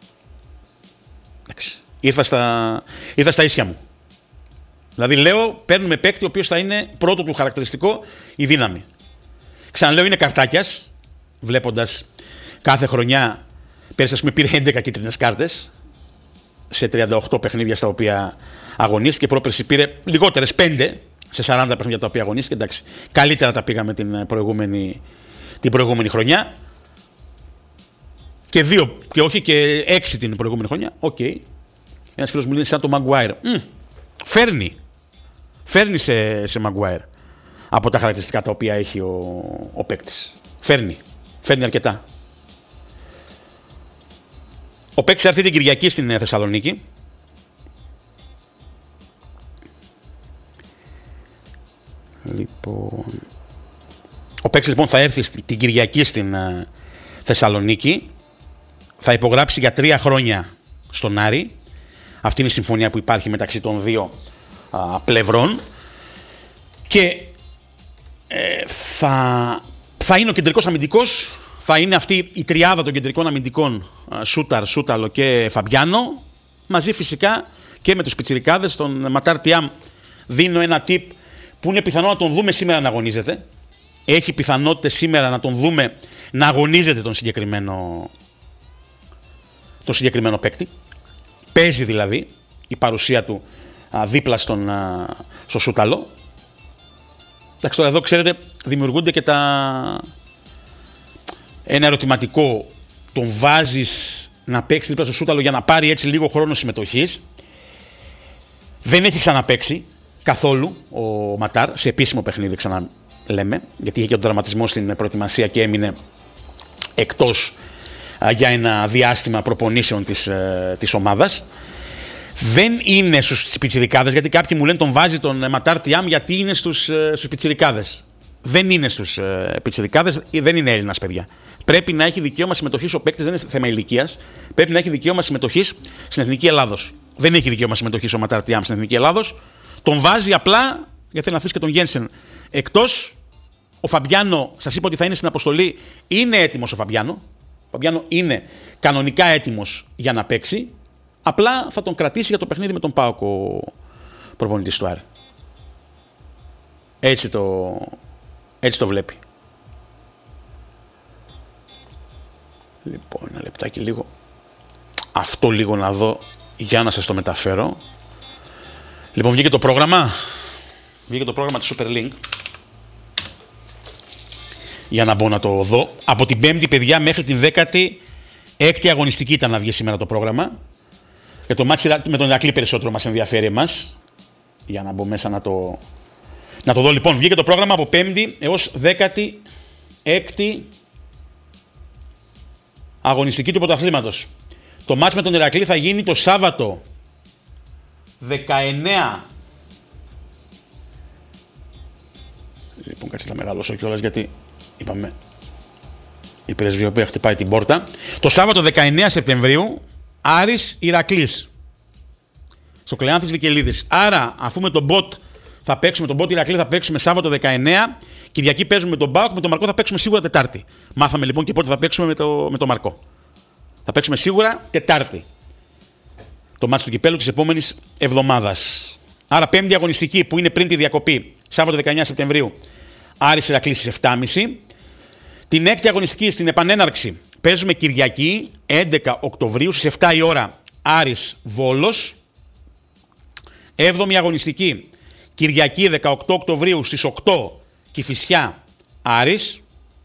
Speaker 1: Ήρθα στα ίσια μου. Δηλαδή λέω, παίρνουμε παίκτη ο οποίος θα είναι πρώτο του χαρακτηριστικό η δύναμη. Ξαναλέω, είναι καρτάκιας, βλέποντας κάθε χρονιά. Πέρσι, ας πούμε, πήρε 11 κίτρινες κάρτες σε 38 παιχνίδια στα οποία αγωνίστηκε. Πρόπερσι πήρε λιγότερες 5 σε 40 παιχνίδια τα οποία αγωνίστηκε. Εντάξει, καλύτερα τα πήγαμε την προηγούμενη χρονιά. Και 2, και όχι και 6 την προηγούμενη χρονιά. Οκ. Okay. Ένας φίλος μου λέει σαν το Maguire. Φέρνει σε Maguire από τα χαρακτηριστικά τα οποία έχει ο παίκτης. Φέρνει αρκετά. Ο παίκτης έρθει την Κυριακή στην Θεσσαλονίκη. Λοιπόν, ο παίκτης λοιπόν θα έρθει την Κυριακή στην Θεσσαλονίκη. Θα υπογράψει για 3 χρόνια στον Άρη. Αυτή είναι η συμφωνία που υπάρχει μεταξύ των δύο πλευρών. Και θα είναι ο κεντρικός αμυντικός. Θα είναι αυτή η τριάδα των κεντρικών αμυντικών, Σούταρ, Σούταλο και Φαμπιάνο. Μαζί φυσικά και με τους πιτσιρικάδες, τον Ματάρ Τιάμ. Δίνω ένα tip που είναι πιθανό να τον δούμε σήμερα να αγωνίζεται. Έχει πιθανότητες σήμερα να τον δούμε να αγωνίζεται τον συγκεκριμένο παίκτη. Παίζει δηλαδή η παρουσία του δίπλα στο Σούταλο. Εντάξει, τώρα εδώ ξέρετε δημιουργούνται και ένα ερωτηματικό. Τον βάζεις να παίξει δίπλα στο Σούταλο για να πάρει έτσι λίγο χρόνο συμμετοχής. Δεν έχει ξαναπαίξει καθόλου ο Ματάρ σε επίσημο παιχνίδι, ξαναλέμε, γιατί είχε και τον τραυματισμό στην προετοιμασία και έμεινε εκτός για ένα διάστημα προπονήσεων της ομάδας. Δεν είναι στους πιτσιρικάδες, γιατί κάποιοι μου λένε τον βάζει τον Ματάρ Τιάμ γιατί είναι στους πιτσιρικάδες. Δεν είναι στους πιτσιρικάδες, δεν είναι Έλληνας, παιδιά. Πρέπει να έχει δικαίωμα συμμετοχής ο παίκτης, δεν είναι θέμα ηλικίας. Πρέπει να έχει δικαίωμα συμμετοχής στην Εθνική Ελλάδος. Δεν έχει δικαίωμα συμμετοχής ο Ματάρ Τιάμ στην Εθνική Ελλάδος. Τον βάζει απλά γιατί θέλει να αφήσει και τον Γένσεν εκτός. Ο Φαμπιάνο, σας είπα ότι θα είναι στην αποστολή. Είναι έτοιμος ο Φαμπιάνο. Ο Φαμπιάνο είναι κανονικά έτοιμος για να παίξει. Απλά θα τον κρατήσει για το παιχνίδι με τον ΠΑΟΚ ο προπονητής του Άρη. Έτσι το βλέπει. Λοιπόν, ένα λεπτάκι λίγο. Αυτό λίγο να δω για να σας το μεταφέρω. Λοιπόν, βγήκε το πρόγραμμα. Βγήκε το πρόγραμμα της Super League. Για να μπω να το δω. Από την 5η, παιδιά, μέχρι την 16η αγωνιστική ήταν να βγει σήμερα το πρόγραμμα. Για το μάτσι με τον Ηρακλή περισσότερο μας ενδιαφέρει εμάς. Για να μπω μέσα να το δω. Λοιπόν, βγήκε το πρόγραμμα από 5η έως 16η αγωνιστική του πρωταθλήματος. Το μάτς με τον Ηρακλή θα γίνει το Σάββατο 19. Λοιπόν, κάτσε να μεγαλώσω κιόλας γιατί είπαμε η πρεσβειοποία χτυπάει την πόρτα. Το Σάββατο 19 Σεπτεμβρίου Άρης Ηρακλής στο Κλεάνθης Βικελίδης. Άρα, αφού με τον Μποτ θα παίξουμε, τον Μποτ Ηρακλή θα παίξουμε Σάββατο 19, Κυριακή παίζουμε με τον Μπάουκ, με τον Μαρκό θα παίξουμε σίγουρα Τετάρτη. Μάθαμε λοιπόν και πότε θα παίξουμε με τον Μαρκό. Θα παίξουμε σίγουρα Τετάρτη. Το μάτσο του κυπέλλου της επόμενης εβδομάδας. Άρα, 5η αγωνιστική που είναι πριν τη διακοπή, Σάββατο 19 Σεπτεμβρίου, Άρης Ηρακλής στις 7.30. Την 6η αγωνιστική στην επανέναρξη παίζουμε Κυριακή 11 Οκτωβρίου στις 7 η ώρα, Άρης Βόλος. 7η αγωνιστική Κυριακή 18 Οκτωβρίου στις 8 Κηφισιά Άρης.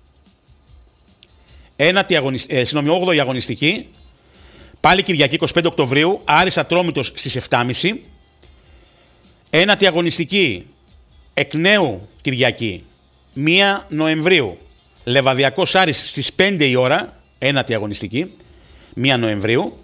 Speaker 1: 8η αγωνιστική πάλι Κυριακή 25 Οκτωβρίου Άρης Ατρόμητος στις 7.30. 9η αγωνιστική εκ νέου Κυριακή 1 Νοεμβρίου Λεβαδιακός Άρης στις 5 η ώρα. 9η αγωνιστική 1 Νοεμβρίου.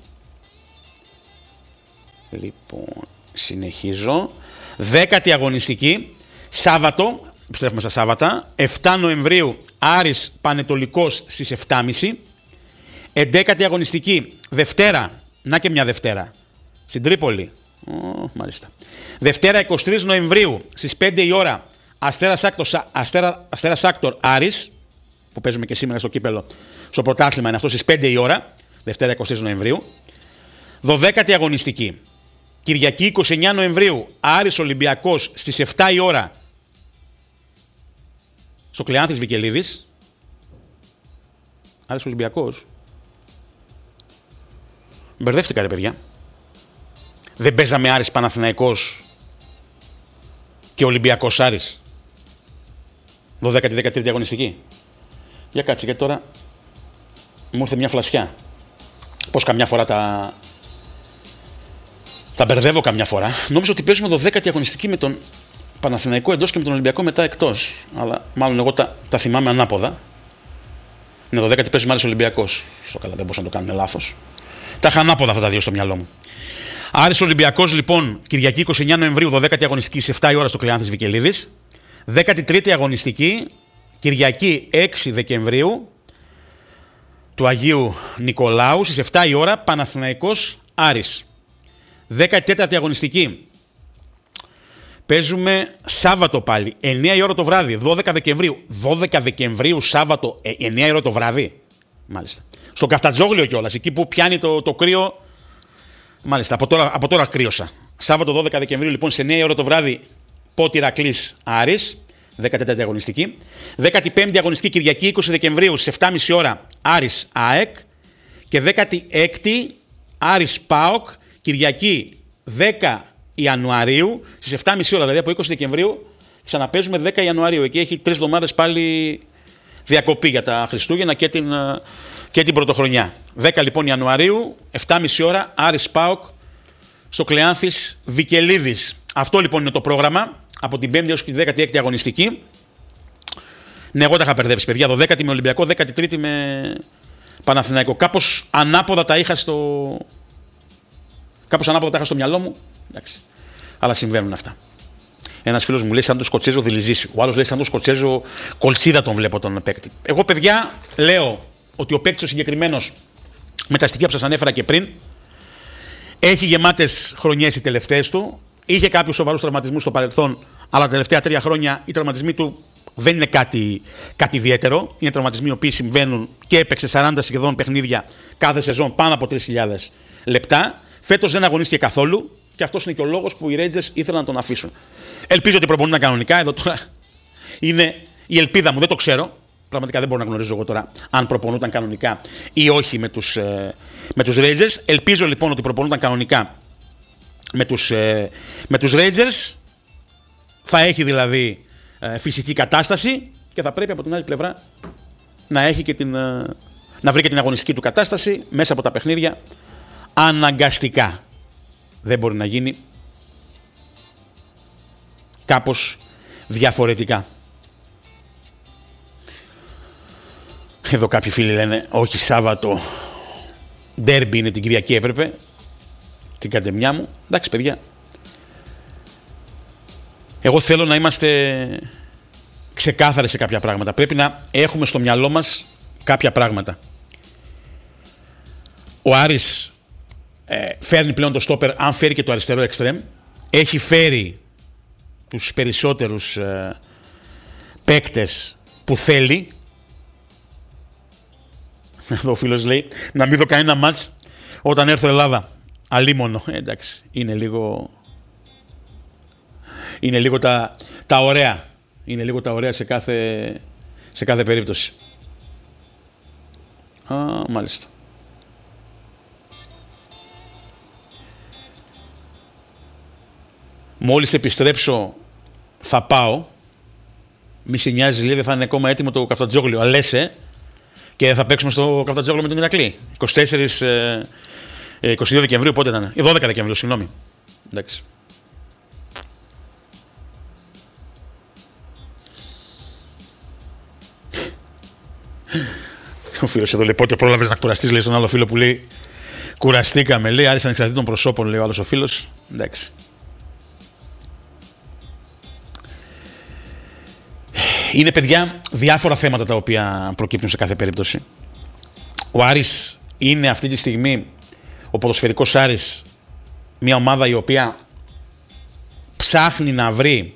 Speaker 1: Λοιπόν, συνεχίζω. 10η αγωνιστική Σάββατο, επιστρέφουμε στα Σάββατα, 7 Νοεμβρίου Άρης Πανετολικός στις 7.30. 11η αγωνιστική Δευτέρα, να και μια Δευτέρα, στην Τρίπολη. Μάλιστα. Δευτέρα 23 Νοεμβρίου στις 5 η ώρα Αστέρας Άκτορ Άρης, που παίζουμε και σήμερα στο κύπελο, στο πρωτάθλημα είναι αυτό στις 5 η ώρα, Δευτέρα 23 Νοεμβρίου. 12η αγωνιστική Κυριακή 29 Νοεμβρίου Άρης Ολυμπιακός στις 7 η ώρα στο Κλεάνθης Βικελίδης. Άρης Ολυμπιακός. Μπερδεύτηκα ρε παιδιά. Δεν παίζαμε Άρης Παναθηναϊκός και Ολυμπιακός Άρης 12η-13η αγωνιστική. Για κάτσε γιατί τώρα μου ήρθε μια φλασιά. Πως καμιά φορά τα μπερδεύω καμιά φορά. Νόμιζα ότι παίζουμε 12η αγωνιστική με τον Παναθηναϊκό εντός και με τον Ολυμπιακό μετά εκτός. Αλλά μάλλον εγώ τα θυμάμαι ανάποδα. Είναι 12η παίζει μάλιστα ο Ολυμπιακός. Στο καλά, δεν μπορούσα να το κάνουμε λάθος. Τα είχα ανάποδα αυτά τα δύο στο μυαλό μου. Άρης Ολυμπιακός λοιπόν, Κυριακή 29 Νοεμβρίου, 12η αγωνιστική σε 7 η ώρα στο Κλεάνθης Βικελίδης. 13η αγωνιστική, Κυριακή 6 Δεκεμβρίου, του Αγίου Νικολάου, στις 7 η ώρα, Παναθηναϊκός Άρης. 14η αγωνιστική. Παίζουμε Σάββατο πάλι, 9 η ώρα το βράδυ, 12 Δεκεμβρίου. 12 Δεκεμβρίου, Σάββατο, 9 η ώρα το βράδυ. Μάλιστα. Στο Καφτατζόγλιο κιόλας, εκεί που πιάνει το κρύο. Μάλιστα, από τώρα κρύωσα. Σάββατο 12 Δεκεμβρίου, λοιπόν, σε 9 η ώρα το βράδυ, Πότη Ηρακλής Άρης. 14η αγωνιστική. 15η αγωνιστική, Κυριακή 20 Δεκεμβρίου, σε 7.30 ώρα, Άρης ΑΕΚ. Και 16η, Άρης ΠΑΟΚ, Κυριακή 10 Ιανουαρίου, στις 7.30 ώρα, δηλαδή από 20 Δεκεμβρίου, ξαναπέζουμε 10 Ιανουαρίου. Εκεί έχει 3 εβδομάδες πάλι διακοπή για τα Χριστούγεννα και την Πρωτοχρονιά. 10 λοιπόν Ιανουαρίου, 7.30 ώρα, Άρης ΠΑΟΚ, στο Κλεάνθης Βικελίδης. Αυτό λοιπόν είναι το πρόγραμμα, από την 5η έως τη 16η αγωνιστική. Ναι, εγώ τα είχα μπερδέψει, παιδιά. 12η με Ολυμπιακό, 13η με Παναθηναϊκό. Κάπως ανάποδα τα είχα στο μυαλό μου. Εντάξει. Αλλά συμβαίνουν αυτά. Ένας φίλος μου λέει σαν το Σκοτσέζο Δηλιζήσιο. Ο άλλος λέει σαν το Σκοτσέζο Κολσίδα τον βλέπω τον παίκτη. Εγώ, παιδιά, λέω ότι ο παίκτης ο συγκεκριμένος, με τα στοιχεία που σας ανέφερα και πριν, έχει γεμάτες χρονιές οι τελευταίες του. Είχε κάποιους σοβαρούς τραυματισμούς στο παρελθόν, αλλά τα τελευταία 3 χρόνια οι τραυματισμοί του δεν είναι κάτι ιδιαίτερο. Είναι τραυματισμοί οι οποίοι συμβαίνουν και έπαιξε 40 σχεδόν παιχνίδια κάθε σεζόν, πάνω από 3.000 λεπτά. Φέτος δεν αγωνίστηκε καθόλου και αυτός είναι και ο λόγος που οι Rangers ήθελαν να τον αφήσουν. Ελπίζω ότι προπονούνταν κανονικά. Εδώ τώρα είναι η ελπίδα μου, δεν το ξέρω. Πραγματικά δεν μπορώ να γνωρίζω εγώ τώρα αν προπονούνταν κανονικά ή όχι με τους Rangers. Ελπίζω λοιπόν ότι προπονούνταν κανονικά με τους Rangers. Θα έχει δηλαδή φυσική κατάσταση και θα πρέπει από την άλλη πλευρά να έχει και να βρει και την αγωνιστική του κατάσταση μέσα από τα παιχνίδια αναγκαστικά. Δεν μπορεί να γίνει κάπως διαφορετικά. Εδώ κάποιοι φίλοι λένε όχι Σάββατο, ντέρμπι είναι την Κυριακή, έπρεπε. Την καντεμιά μου. Εντάξει παιδιά. Εγώ θέλω να είμαστε ξεκάθαροι σε κάποια πράγματα. Πρέπει να έχουμε στο μυαλό μας κάποια πράγματα. Ο Άρης φέρνει πλέον το στόπερ, αν φέρει και το αριστερό εξτρέμ. Έχει φέρει τους περισσότερους παίκτες που θέλει. Εδώ ο φίλος λέει να μην δω κανένα μάτς όταν έρθω Ελλάδα. Αλίμονο. Εντάξει, είναι λίγο τα ωραία. Είναι λίγο τα ωραία σε κάθε περίπτωση. Μάλιστα. Μόλις επιστρέψω θα πάω. Μη σε νοιάζει, λέει, δεν θα είναι ακόμα έτοιμο το Καφτατζόγλιο. Αλέσαι. Και θα παίξουμε στο Καφτατζόγλιο με τον Ηρακλή. 22 Δεκεμβρίου, πότε ήταν? 12 Δεκεμβρίου, συγγνώμη. Εντάξει. Ο φίλος εδώ λέει πότε πρόλαβες να κουραστείς, λέει στον άλλο φίλο που λέει κουραστήκαμε, λέει, άρεσε ανεξαρτήτων προσώπων, λέει ο άλλος ο φίλος. Εντάξει. Είναι, παιδιά, διάφορα θέματα τα οποία προκύπτουν σε κάθε περίπτωση. Ο Άρης είναι αυτή τη στιγμή, ο ποδοσφαιρικός Άρης, μια ομάδα η οποία ψάχνει να βρει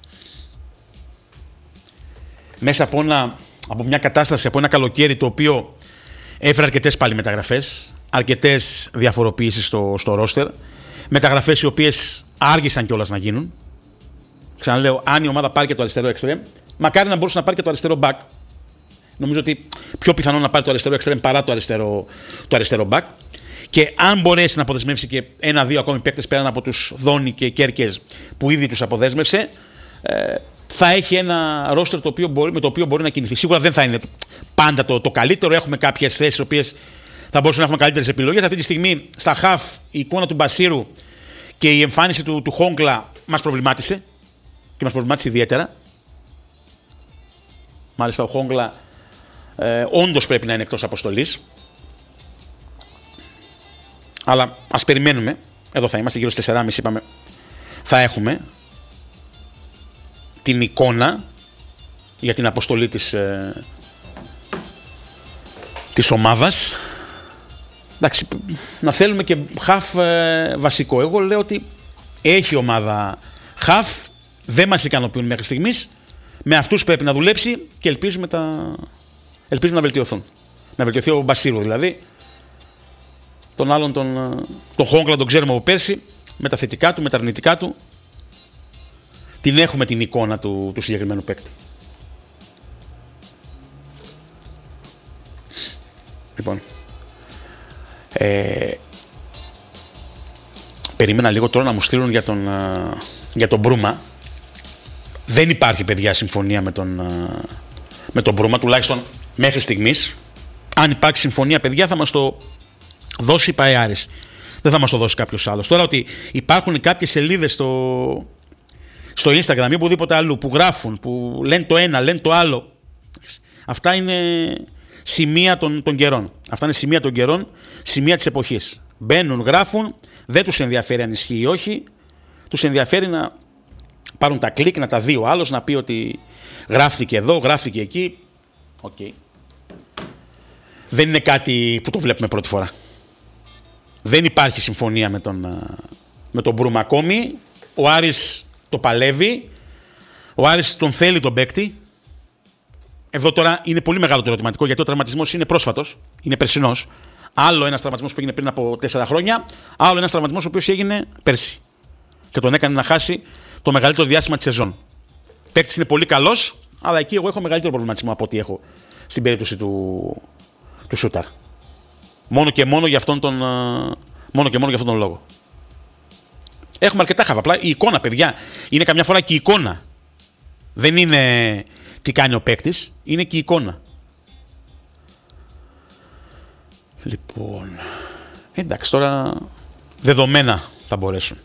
Speaker 1: μέσα από μια κατάσταση, από ένα καλοκαίρι το οποίο έφερε αρκετές πάλι μεταγραφές, αρκετές διαφοροποιήσεις στο ρόστερ, μεταγραφές οι οποίες άργησαν κιόλας να γίνουν. Ξαναλέω, αν η ομάδα πάρει και το αριστερό εξτρέμ, μακάρι να μπορούσε να πάρει και το αριστερό back. Νομίζω ότι πιο πιθανό να πάρει το αριστερό εξτρέμ παρά το αριστερό back. Και αν μπορέσει να αποδεσμεύσει και 1-2 ακόμη παίκτες πέραν από τους Δόνι και Κέρκες που ήδη τους αποδέσμευσε, θα έχει ένα ρόστερ με το οποίο μπορεί να κινηθεί. Σίγουρα δεν θα είναι πάντα το καλύτερο. Έχουμε κάποιες θέσεις οι οποίες θα μπορούσαμε να έχουμε καλύτερες επιλογές. Αυτή τη στιγμή στα χαφ η εικόνα του Μπασίρου και η εμφάνιση του Χόγκλα μας προβλημάτισε και μας προβλημάτισε ιδιαίτερα. Μάλιστα ο Χόγκλα όντως πρέπει να είναι εκτός αποστολής. Αλλά ας περιμένουμε. Εδώ θα είμαστε γύρω στις 4.30 είπαμε. Θα έχουμε την εικόνα για την αποστολή της ομάδας. Εντάξει, να θέλουμε και χαφ βασικό. Εγώ λέω ότι έχει ομάδα χαφ, δεν μας ικανοποιούν μέχρι στιγμής. Με αυτούς πρέπει να δουλέψει και ελπίζουμε να βελτιωθούν. Να βελτιωθεί ο Μπασίρου δηλαδή. Τον άλλον τον Χόγκλα τον ξέρουμε από πέρσι, με τα θετικά του, με τα αρνητικά του. Την έχουμε την εικόνα του συγκεκριμένου παίκτη. Λοιπόν, περίμενα λίγο τώρα να μου στείλουν για τον Μπρούμα. Δεν υπάρχει, παιδιά, συμφωνία με τον Μπρούμα, τουλάχιστον μέχρι στιγμής. Αν υπάρξει συμφωνία, παιδιά, θα μας το δώσει η ΠαΕ-Άρης. Δεν θα μας το δώσει κάποιος άλλος. Τώρα ότι υπάρχουν κάποιες σελίδες στο Instagram ή οπουδήποτε αλλού που γράφουν, που λένε το ένα, λένε το άλλο. Αυτά είναι σημεία των καιρών. Αυτά είναι σημεία των καιρών, σημεία της εποχής. Μπαίνουν, γράφουν, δεν τους ενδιαφέρει αν ισχύει ή όχι. Τους ενδιαφέρει να πάρουν τα κλικ, να τα δει ο άλλος, να πει ότι γράφτηκε εδώ, γράφτηκε εκεί. Okay. Δεν είναι κάτι που το βλέπουμε πρώτη φορά. Δεν υπάρχει συμφωνία με τον Μπρούμα ακόμη. Ο Άρης το παλεύει. Ο Άρης τον θέλει τον παίκτη. Εδώ τώρα είναι πολύ μεγάλο το ερωτηματικό, γιατί ο τραυματισμός είναι πρόσφατος, είναι περσινός. Άλλο ένας τραυματισμός που έγινε πριν από 4 χρόνια, άλλο ένας τραυματισμός ο οποίος έγινε πέρσι. Και τον έκανε να χάσει το μεγαλύτερο διάστημα της σεζόν. Ο παίκτης είναι πολύ καλός, αλλά εκεί εγώ έχω μεγαλύτερο προβληματισμό από ό,τι έχω στην περίπτωση του Σούταρ. Μόνο και μόνο για αυτόν τον λόγο. Έχουμε αρκετά χαβ. Απλά η εικόνα, παιδιά, είναι καμιά φορά και η εικόνα. Δεν είναι τι κάνει ο παίκτης, είναι και η εικόνα. Λοιπόν, εντάξει, τώρα δεδομένα θα μπορέσουν.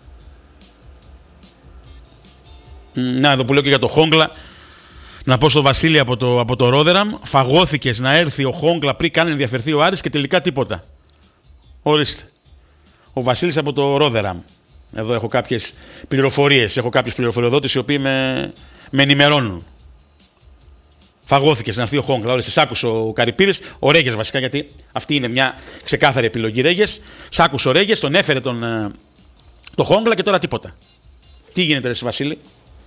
Speaker 1: Να, εδώ που λέω και για το Χόγκλα, να πω στο Βασίλη από το Ρόδεραμ, φαγώθηκες να έρθει ο Χόγκλα πριν καν ενδιαφερθεί ο Άρης και τελικά τίποτα. Ορίστε. Ο Βασίλης από το Ρόδεραμ. Εδώ έχω κάποιες πληροφορίες, έχω κάποιους πληροφοριοδότες οι οποίοι με ενημερώνουν. Φαγώθηκες να έρθει ο Χόγκλα. Ορίστε, σ' άκουσε ο Καρυπίδης, ο Ρέγες βασικά, γιατί αυτή είναι μια ξεκάθαρη επιλογή. Ρέγες, σ' άκουσε ο Ρέγες, τον έφερε το Χόγκλα και τώρα τίποτα. Τι γίνεται, ρε Βασίλη?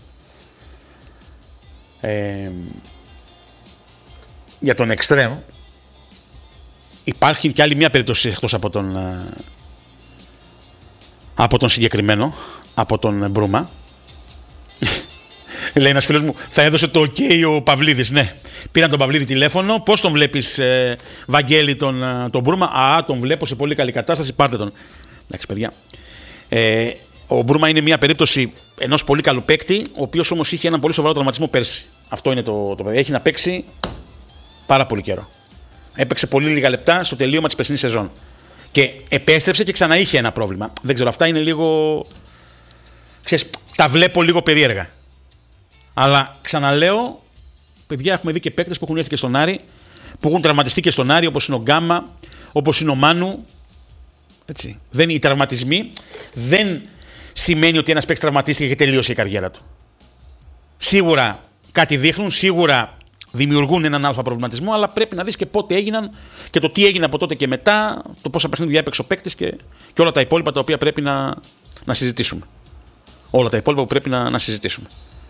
Speaker 1: Για τον Εκστρέμ υπάρχει και άλλη μια περίπτωση εκτός από τον συγκεκριμένο, από τον Μπρούμα. Λέει ένας φίλος μου, θα έδωσε το OK ο Παυλίδης. Ναι, πήραν τον Παυλίδη τηλέφωνο. Πώς τον βλέπεις, Βαγγέλη, τον Μπρούμα? Τον βλέπω σε πολύ καλή κατάσταση, πάρτε τον. Εντάξει, παιδιά. Ο Μπρούμα είναι μια περίπτωση ενός πολύ καλού παίκτη, ο οποίος όμως είχε έναν πολύ σοβαρό τραυματισμό πέρσι. Αυτό είναι το παιδί. Έχει να παίξει πάρα πολύ καιρό. Έπαιξε πολύ λίγα λεπτά στο τελείωμα της περσινής σεζόν. Και επέστρεψε και ξανά είχε ένα πρόβλημα. Δεν ξέρω, αυτά είναι λίγο. Ξέρεις, τα βλέπω λίγο περίεργα. Αλλά ξαναλέω, παιδιά, έχουμε δει και παίκτες που έχουν έρθει και στον Άρη, που έχουν τραυματιστεί και στον Άρη, όπως είναι ο Γκάμα, όπως είναι ο Μάνου. Έτσι. Οι τραυματισμοί δεν σημαίνει ότι ένας παίκτης τραυματίστηκε και τελείωσε η καριέρα του. Σίγουρα κάτι δείχνουν, σίγουρα δημιουργούν έναν αλφα προβληματισμό, αλλά πρέπει να δεις και πότε έγιναν και το τι έγινε από τότε και μετά, το πόσα παιχνίδια έπαιξε ο παίκτης και όλα τα υπόλοιπα τα οποία πρέπει να συζητήσουμε. Όλα τα υπόλοιπα που πρέπει να συζητήσουμε.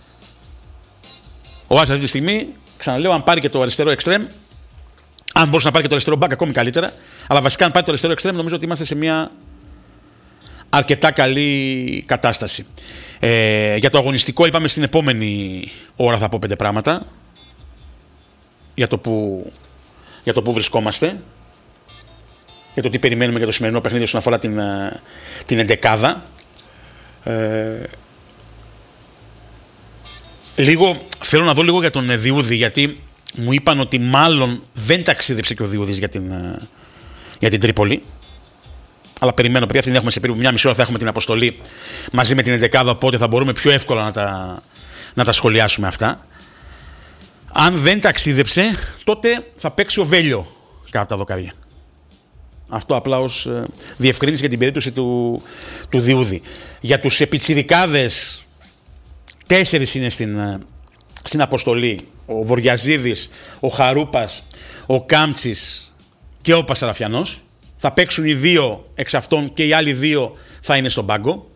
Speaker 1: Ο Άρης αυτή τη στιγμή, ξαναλέω, αν πάρει και το αριστερό εξτρέμ, αν μπορούσε να πάρει και το αριστερό μπακ, ακόμη καλύτερα, αλλά βασικά αν πάρει το αριστερό εξτρέμ, νομίζω ότι είμαστε σε μια αρκετά καλή κατάσταση. Για το αγωνιστικό, είπαμε στην επόμενη ώρα θα πω 5 πράγματα για το που βρισκόμαστε, για το τι περιμένουμε για το σημερινό παιχνίδι όσον αφορά την εντεκάδα. Θέλω να δω λίγο για τον Διούδη, γιατί μου είπαν ότι μάλλον δεν ταξίδεψε και ο Διούδης για την Τρίπολη. Αλλά περιμένω, παιδιά, την έχουμε σε περίπου μια μισή ώρα, θα έχουμε την αποστολή μαζί με την εντεκάδα, οπότε θα μπορούμε πιο εύκολα να τα σχολιάσουμε αυτά. Αν δεν ταξίδεψε, τότε θα παίξει ο Βέλιο κάτω από τα δοκάρια. Αυτό απλά ως διευκρίνηση για την περίπτωση του Διούδη. Για τους επιτσιρικάδες, 4 είναι στην αποστολή. Ο Βοριαζίδης, ο Χαρούπας, ο Κάμτσης και ο Πασαραφιανός. Θα παίξουν οι 2 εξ αυτών και οι άλλοι 2 θα είναι στον πάγκο.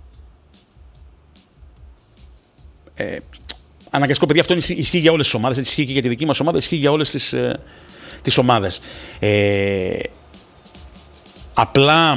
Speaker 1: Αναγκαστικό, παιδιά, αυτό ισχύει για όλες τις ομάδες. Έτσι ισχύει και για τη δική μας ομάδα, ισχύει για όλες τις ομάδες. Απλά,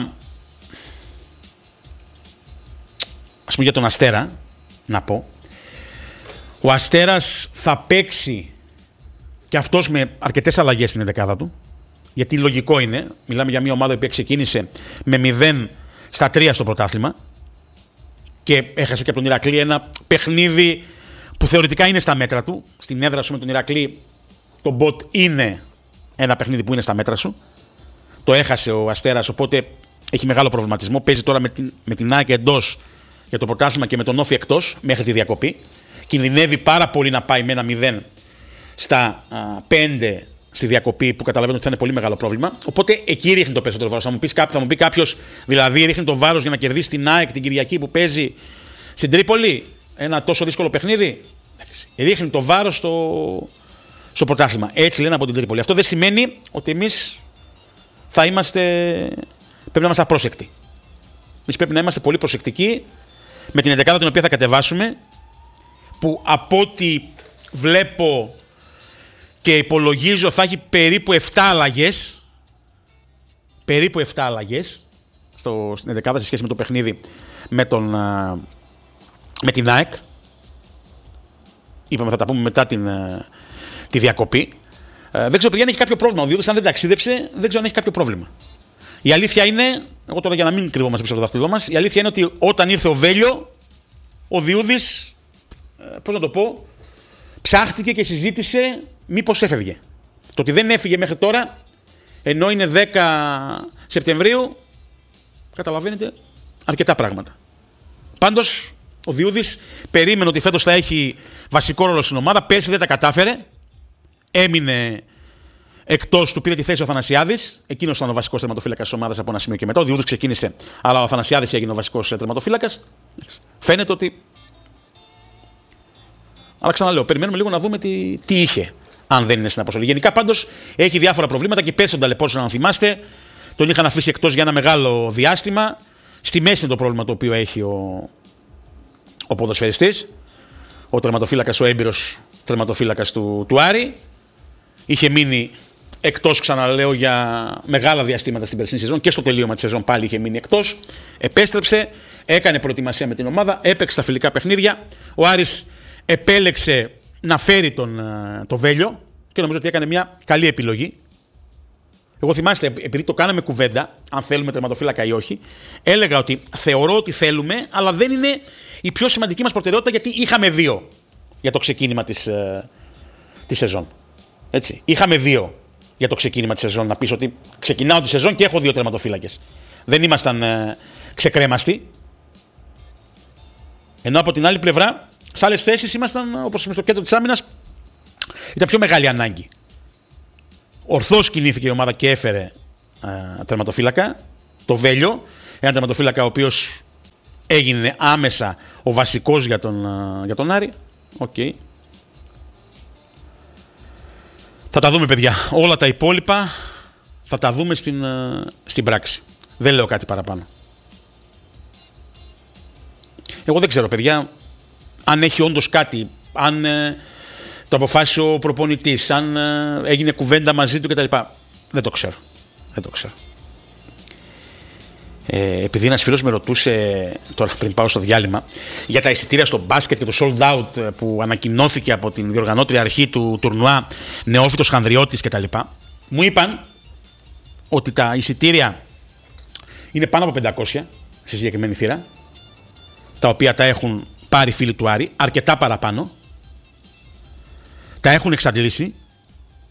Speaker 1: ας πούμε για τον Αστέρα, να πω, ο Αστέρας θα παίξει και αυτός με αρκετές αλλαγές στην δεκάδα του, γιατί λογικό είναι, μιλάμε για μια ομάδα που ξεκίνησε με 0-3 στο πρωτάθλημα και έχασε και από τον Ηρακλή ένα παιχνίδι που θεωρητικά είναι στα μέτρα του. Στην έδρα σου με τον Ηρακλή το μποτ είναι ένα παιχνίδι που είναι στα μέτρα σου. Το έχασε ο Αστέρας, οπότε έχει μεγάλο προβληματισμό. Παίζει τώρα με την ΑΕΚ εντός για το πρωτάθλημα και με τον Όφη εκτός μέχρι τη διακοπή. Κινδυνεύει πάρα πολύ να πάει με ένα 0 στα 5 στη διακοπή, που καταλαβαίνω ότι θα είναι πολύ μεγάλο πρόβλημα. Οπότε εκεί ρίχνει το περισσότερο βάρος. Θα μου πει κάποιος, δηλαδή ρίχνει το βάρος για να κερδίσει την ΑΕΚ την Κυριακή που παίζει στην Τρίπολη ένα τόσο δύσκολο παιχνίδι. Ρίχνει το βάρος στο πρωτάθλημα. Έτσι λένε από την Τρίπολη. Αυτό δεν σημαίνει ότι εμείς πρέπει να είμαστε απρόσεκτοι. Εμείς πρέπει να είμαστε πολύ προσεκτικοί με την 11η την οποία θα κατεβάσουμε, που από ό,τι βλέπω και υπολογίζω θα έχει περίπου 7 αλλαγές. Περίπου 7 αλλαγές στην 11η σε σχέση με το παιχνίδι με την ΑΕΚ. Είπαμε θα τα πούμε μετά τη διακοπή. Δεν ξέρω, παιδιά, αν έχει κάποιο πρόβλημα. Ο Διούδης, αν δεν ταξίδεψε, δεν ξέρω αν έχει κάποιο πρόβλημα. Η αλήθεια είναι, εγώ τώρα για να μην κρυβόμαστε πίσω από το δάχτυλό μας, η αλήθεια είναι ότι όταν ήρθε ο Βέλιο, ο Διούδης, πώς να το πω, ψάχτηκε και συζήτησε μήπως έφευγε. Το ότι δεν έφυγε μέχρι τώρα, ενώ είναι 10 Σεπτεμβρίου, καταλαβαίνετε αρκετά πράγματα. Πάντως, ο Διούδης περίμενε ότι φέτος θα έχει βασικό ρόλο στην ομάδα, πέρσι δεν τα κατάφερε, έμεινε εκτός, του πήρε τη θέση ο Θανασιάδης, εκείνος ήταν ο βασικός τερματοφύλακας της ομάδας από ένα σημείο και μετά. Ο Διούδης ξεκίνησε, αλλά ο Θανασιάδης έγινε ο βασικός τερματοφύλακας. Φαίνεται ότι. Αλλά ξαναλέω, περιμένουμε λίγο να δούμε τι είχε, αν δεν είναι στην αποστολή. Γενικά πάντως έχει διάφορα προβλήματα και πέρσι τον ταλαιπώρησαν, αν θυμάστε. Τον είχαν αφήσει εκτός για ένα μεγάλο διάστημα. Στη μέση είναι το πρόβλημα το οποίο έχει ο ποδοσφαιριστής. Ο τερματοφύλακας, ο έμπειρος τερματοφύλακας του Άρη. Είχε μείνει εκτός, ξαναλέω, για μεγάλα διαστήματα στην περσινή σεζόν και στο τελείωμα της σεζόν πάλι είχε μείνει εκτός. Επέστρεψε, έκανε προετοιμασία με την ομάδα, έπαιξε τα φιλικά παιχνίδια. Ο Άρης επέλεξε να φέρει το Βέλιο και νομίζω ότι έκανε μια καλή επιλογή. Εγώ θυμάστε, επειδή το κάναμε κουβέντα, αν θέλουμε τερματοφύλακα ή όχι, έλεγα ότι θεωρώ ότι θέλουμε, αλλά δεν είναι η πιο σημαντική μας προτεραιότητα, γιατί είχαμε 2 για το ξεκίνημα της σεζόν. Έτσι. Είχαμε 2 για το ξεκίνημα της σεζόν. Να πεις ότι ξεκινάω τη σεζόν και έχω 2 τερματοφύλακες. Δεν ήμασταν ξεκρέμαστοι. Ενώ από την άλλη πλευρά, σε άλλες θέσεις ήμασταν, όπως στο κέντρο της άμυνας, ήταν πιο μεγάλη ανάγκη. Ορθώς κινήθηκε η ομάδα και έφερε τερματοφύλακα, το Βέλιο, ένα τερματοφύλακα ο οποίος έγινε άμεσα ο βασικός για τον Άρη. Okay. Θα τα δούμε, παιδιά. Όλα τα υπόλοιπα θα τα δούμε στην πράξη. Δεν λέω κάτι παραπάνω. Εγώ δεν ξέρω, παιδιά, αν έχει όντως κάτι, αν το αποφάσισε ο προπονητής, αν έγινε κουβέντα μαζί του κτλ. Δεν το ξέρω. Επειδή ένας φίλος με ρωτούσε, τώρα πριν πάω στο διάλειμμα, για τα εισιτήρια στο μπάσκετ και το sold out που ανακοινώθηκε από την διοργανώτρια αρχή του τουρνουά, Νεόφυτος Χανδριώτης κτλ. Μου είπαν ότι τα εισιτήρια είναι πάνω από 500 στη συγκεκριμένη θύρα, τα οποία τα έχουν πάρει φίλοι του Άρη, αρκετά παραπάνω. Τα έχουν εξαντλήσει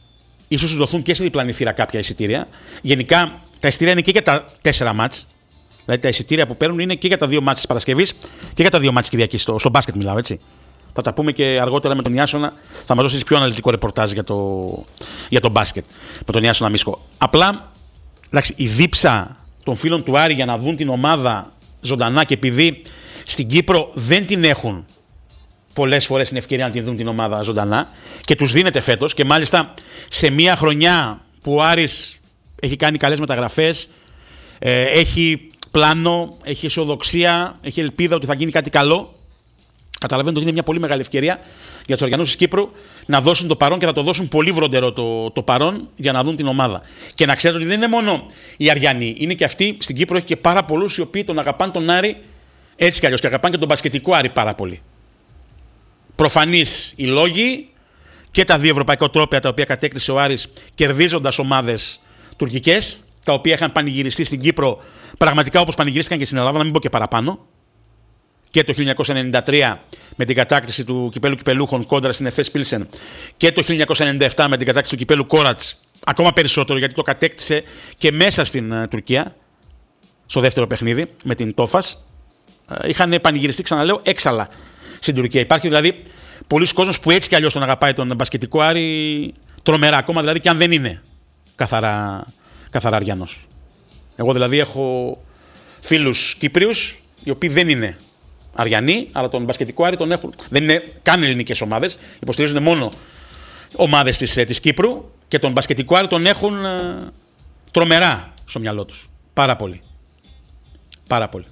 Speaker 1: ίσως τους δοθούν και σε διπλανή θύρα κάποια εισιτήρια. Γενικά τα εισιτήρια είναι και για τα 4 μάτς. Δηλαδή τα εισιτήρια που παίρνουν είναι και για τα 2 μάτς της Παρασκευής και για τα 2 μάτς της Κυριακής. Στο μπάσκετ μιλάω, έτσι. Θα τα πούμε και αργότερα με τον Ιάσονα. Θα μας δώσει πιο αναλυτικό ρεπορτάζ για το μπάσκετ. Με τον Ιάσονα Μίσκο. Απλά εντάξει, η δίψα των φίλων του Άρη για να δουν την ομάδα ζωντανά και επειδή στην Κύπρο δεν την έχουν πολλές φορές την ευκαιρία να την δουν την ομάδα ζωντανά και τους δίνεται φέτος και μάλιστα σε μια χρονιά που ο Άρης έχει κάνει καλές μεταγραφές, έχει πλάνο, έχει αισιοδοξία, έχει ελπίδα ότι θα γίνει κάτι καλό. Καταλαβαίνετε ότι είναι μια πολύ μεγάλη ευκαιρία για τους Αριανούς της Κύπρου να δώσουν το παρόν και θα το δώσουν πολύ βροντερό το παρόν για να δουν την ομάδα. Και να ξέρετε ότι δεν είναι μόνο οι Αριανοί, είναι και αυτοί στην Κύπρο, έχει και πάρα πολλούς οι οποίοι τον αγαπάνε τον Άρη έτσι κι αλλιώς και αγαπάνε και τον μπασκετικό Άρη πάρα πολύ. Προφανείς οι λόγοι και τα 2 ευρωπαϊκά τρόπαια τα οποία κατέκτησε ο Άρης κερδίζοντας ομάδες τουρκικές, τα οποία είχαν πανηγυριστεί στην Κύπρο πραγματικά όπως πανηγυρίστηκαν και στην Ελλάδα, να μην πω και παραπάνω. Και το 1993 με την κατάκτηση του κυπέλου κυπελούχων κόντρα στην Εφές Πίλσεν και το 1997 με την κατάκτηση του κυπέλου Κόρατς, ακόμα περισσότερο γιατί το κατέκτησε και μέσα στην Τουρκία, στο δεύτερο παιχνίδι με την Τόφας. Είχαν πανηγυριστεί, ξαναλέω, έξαλα στην Τουρκία. Υπάρχει δηλαδή πολλοί κόσμος που έτσι κι αλλιώς τον αγαπάει τον μπασκετικό Άρη τρομερά, ακόμα δηλαδή και αν δεν είναι καθαρά Αριανός. Εγώ δηλαδή έχω φίλους Κύπριους οι οποίοι δεν είναι Αριανοί, αλλά τον μπασκετικό Άρη τον έχουν. Δεν είναι καν ελληνικές ομάδες, υποστηρίζουν μόνο ομάδες της Κύπρου και τον μπασκετικό Άρη τον έχουν τρομερά στο μυαλό τους. Πάρα πολύ. Πάρα πολύ.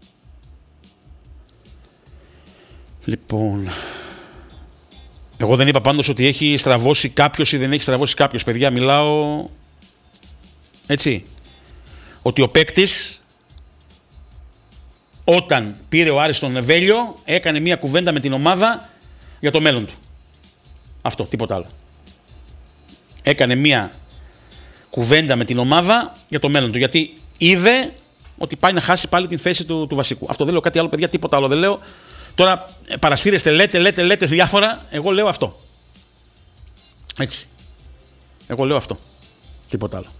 Speaker 1: Λοιπόν, εγώ δεν είπα πάντως ότι έχει στραβώσει κάποιος ή δεν έχει στραβώσει κάποιος. Παιδιά, μιλάω έτσι, ότι ο παίκτης όταν πήρε ο Άρης τον Ευέλιο έκανε μια κουβέντα με την ομάδα για το μέλλον του. Αυτό, τίποτα άλλο. Έκανε μια κουβέντα με την ομάδα για το μέλλον του, γιατί είδε ότι πάει να χάσει πάλι την θέση του βασικού. Αυτό δεν λέω κάτι άλλο, παιδιά, τίποτα άλλο δεν λέω. Τώρα παρασύρεστε, λέτε διάφορα, εγώ λέω αυτό. Έτσι. Εγώ λέω αυτό. Τίποτα άλλο.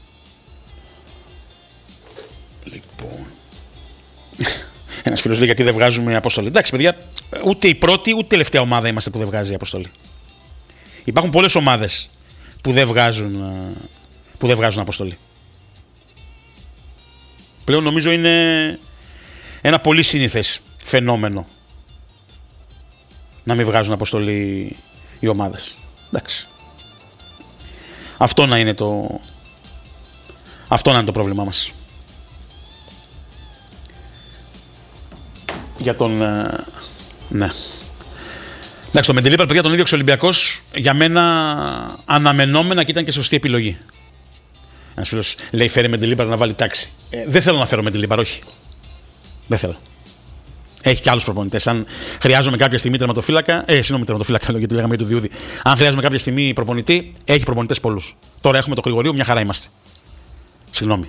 Speaker 1: Λοιπόν. Ένας φίλος λέει γιατί δεν βγάζουμε αποστολή. Εντάξει, παιδιά, ούτε η πρώτη ούτε η τελευταία ομάδα είμαστε που δεν βγάζει αποστολή. Υπάρχουν πολλές ομάδες που δεν βγάζουν αποστολή. Πλέον νομίζω είναι ένα πολύ συνήθες φαινόμενο να μην βγάζουν αποστολή οι ομάδες. Εντάξει. Αυτό να είναι το πρόβλημά μας. Για τον... ναι. Εντάξει, το Μεντελίπαρ, παιδιά, τον ίδιο Ολυμπιακός, για μένα αναμενόμενα και ήταν και σωστή επιλογή. Ένας φίλος λέει φέρε Μεντελίπαρ να βάλει τάξη. Δεν θέλω να φέρω Μεντελίπαρ, όχι. Δεν θέλω. Έχει και άλλους προπονητές. Αν χρειάζομαι κάποια στιγμή τερματοφύλακα, τερματοφύλακα, γιατί λέγαμε για το Διούδη. Αν χρειάζομαι κάποια στιγμή προπονητή, έχει προπονητές πολλούς. Τώρα έχουμε το Γρηγορίου, μια χαρά είμαστε. Συγγνώμη.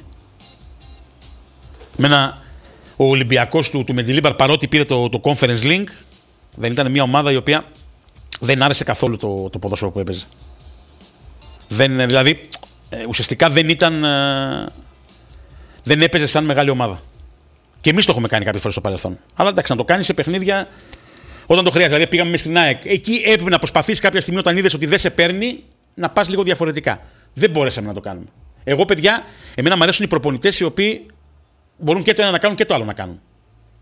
Speaker 1: Ο Ολυμπιακός του Μεντιλίμπαρ, παρότι πήρε το Conference Link, δεν ήταν μια ομάδα η οποία δεν άρεσε καθόλου το ποδόσφαιρο που έπαιζε. Δηλαδή, ουσιαστικά δεν έπαιζε σαν μεγάλη ομάδα. Και εμείς το έχουμε κάνει κάποιες φορές στο παρελθόν. Αλλά εντάξει, να το κάνει σε παιχνίδια όταν το χρειάζεται. Δηλαδή, πήγαμε στην ΑΕΚ. Εκεί έπρεπε να προσπαθείς κάποια στιγμή όταν είδες ότι δεν σε παίρνει να πας λίγο διαφορετικά. Δεν μπορέσαμε να το κάνουμε. Εγώ, παιδιά, εμένα μου αρέσουν οι προπονητές οι οποίοι μπορούν και το ένα να κάνουν και το άλλο να κάνουν.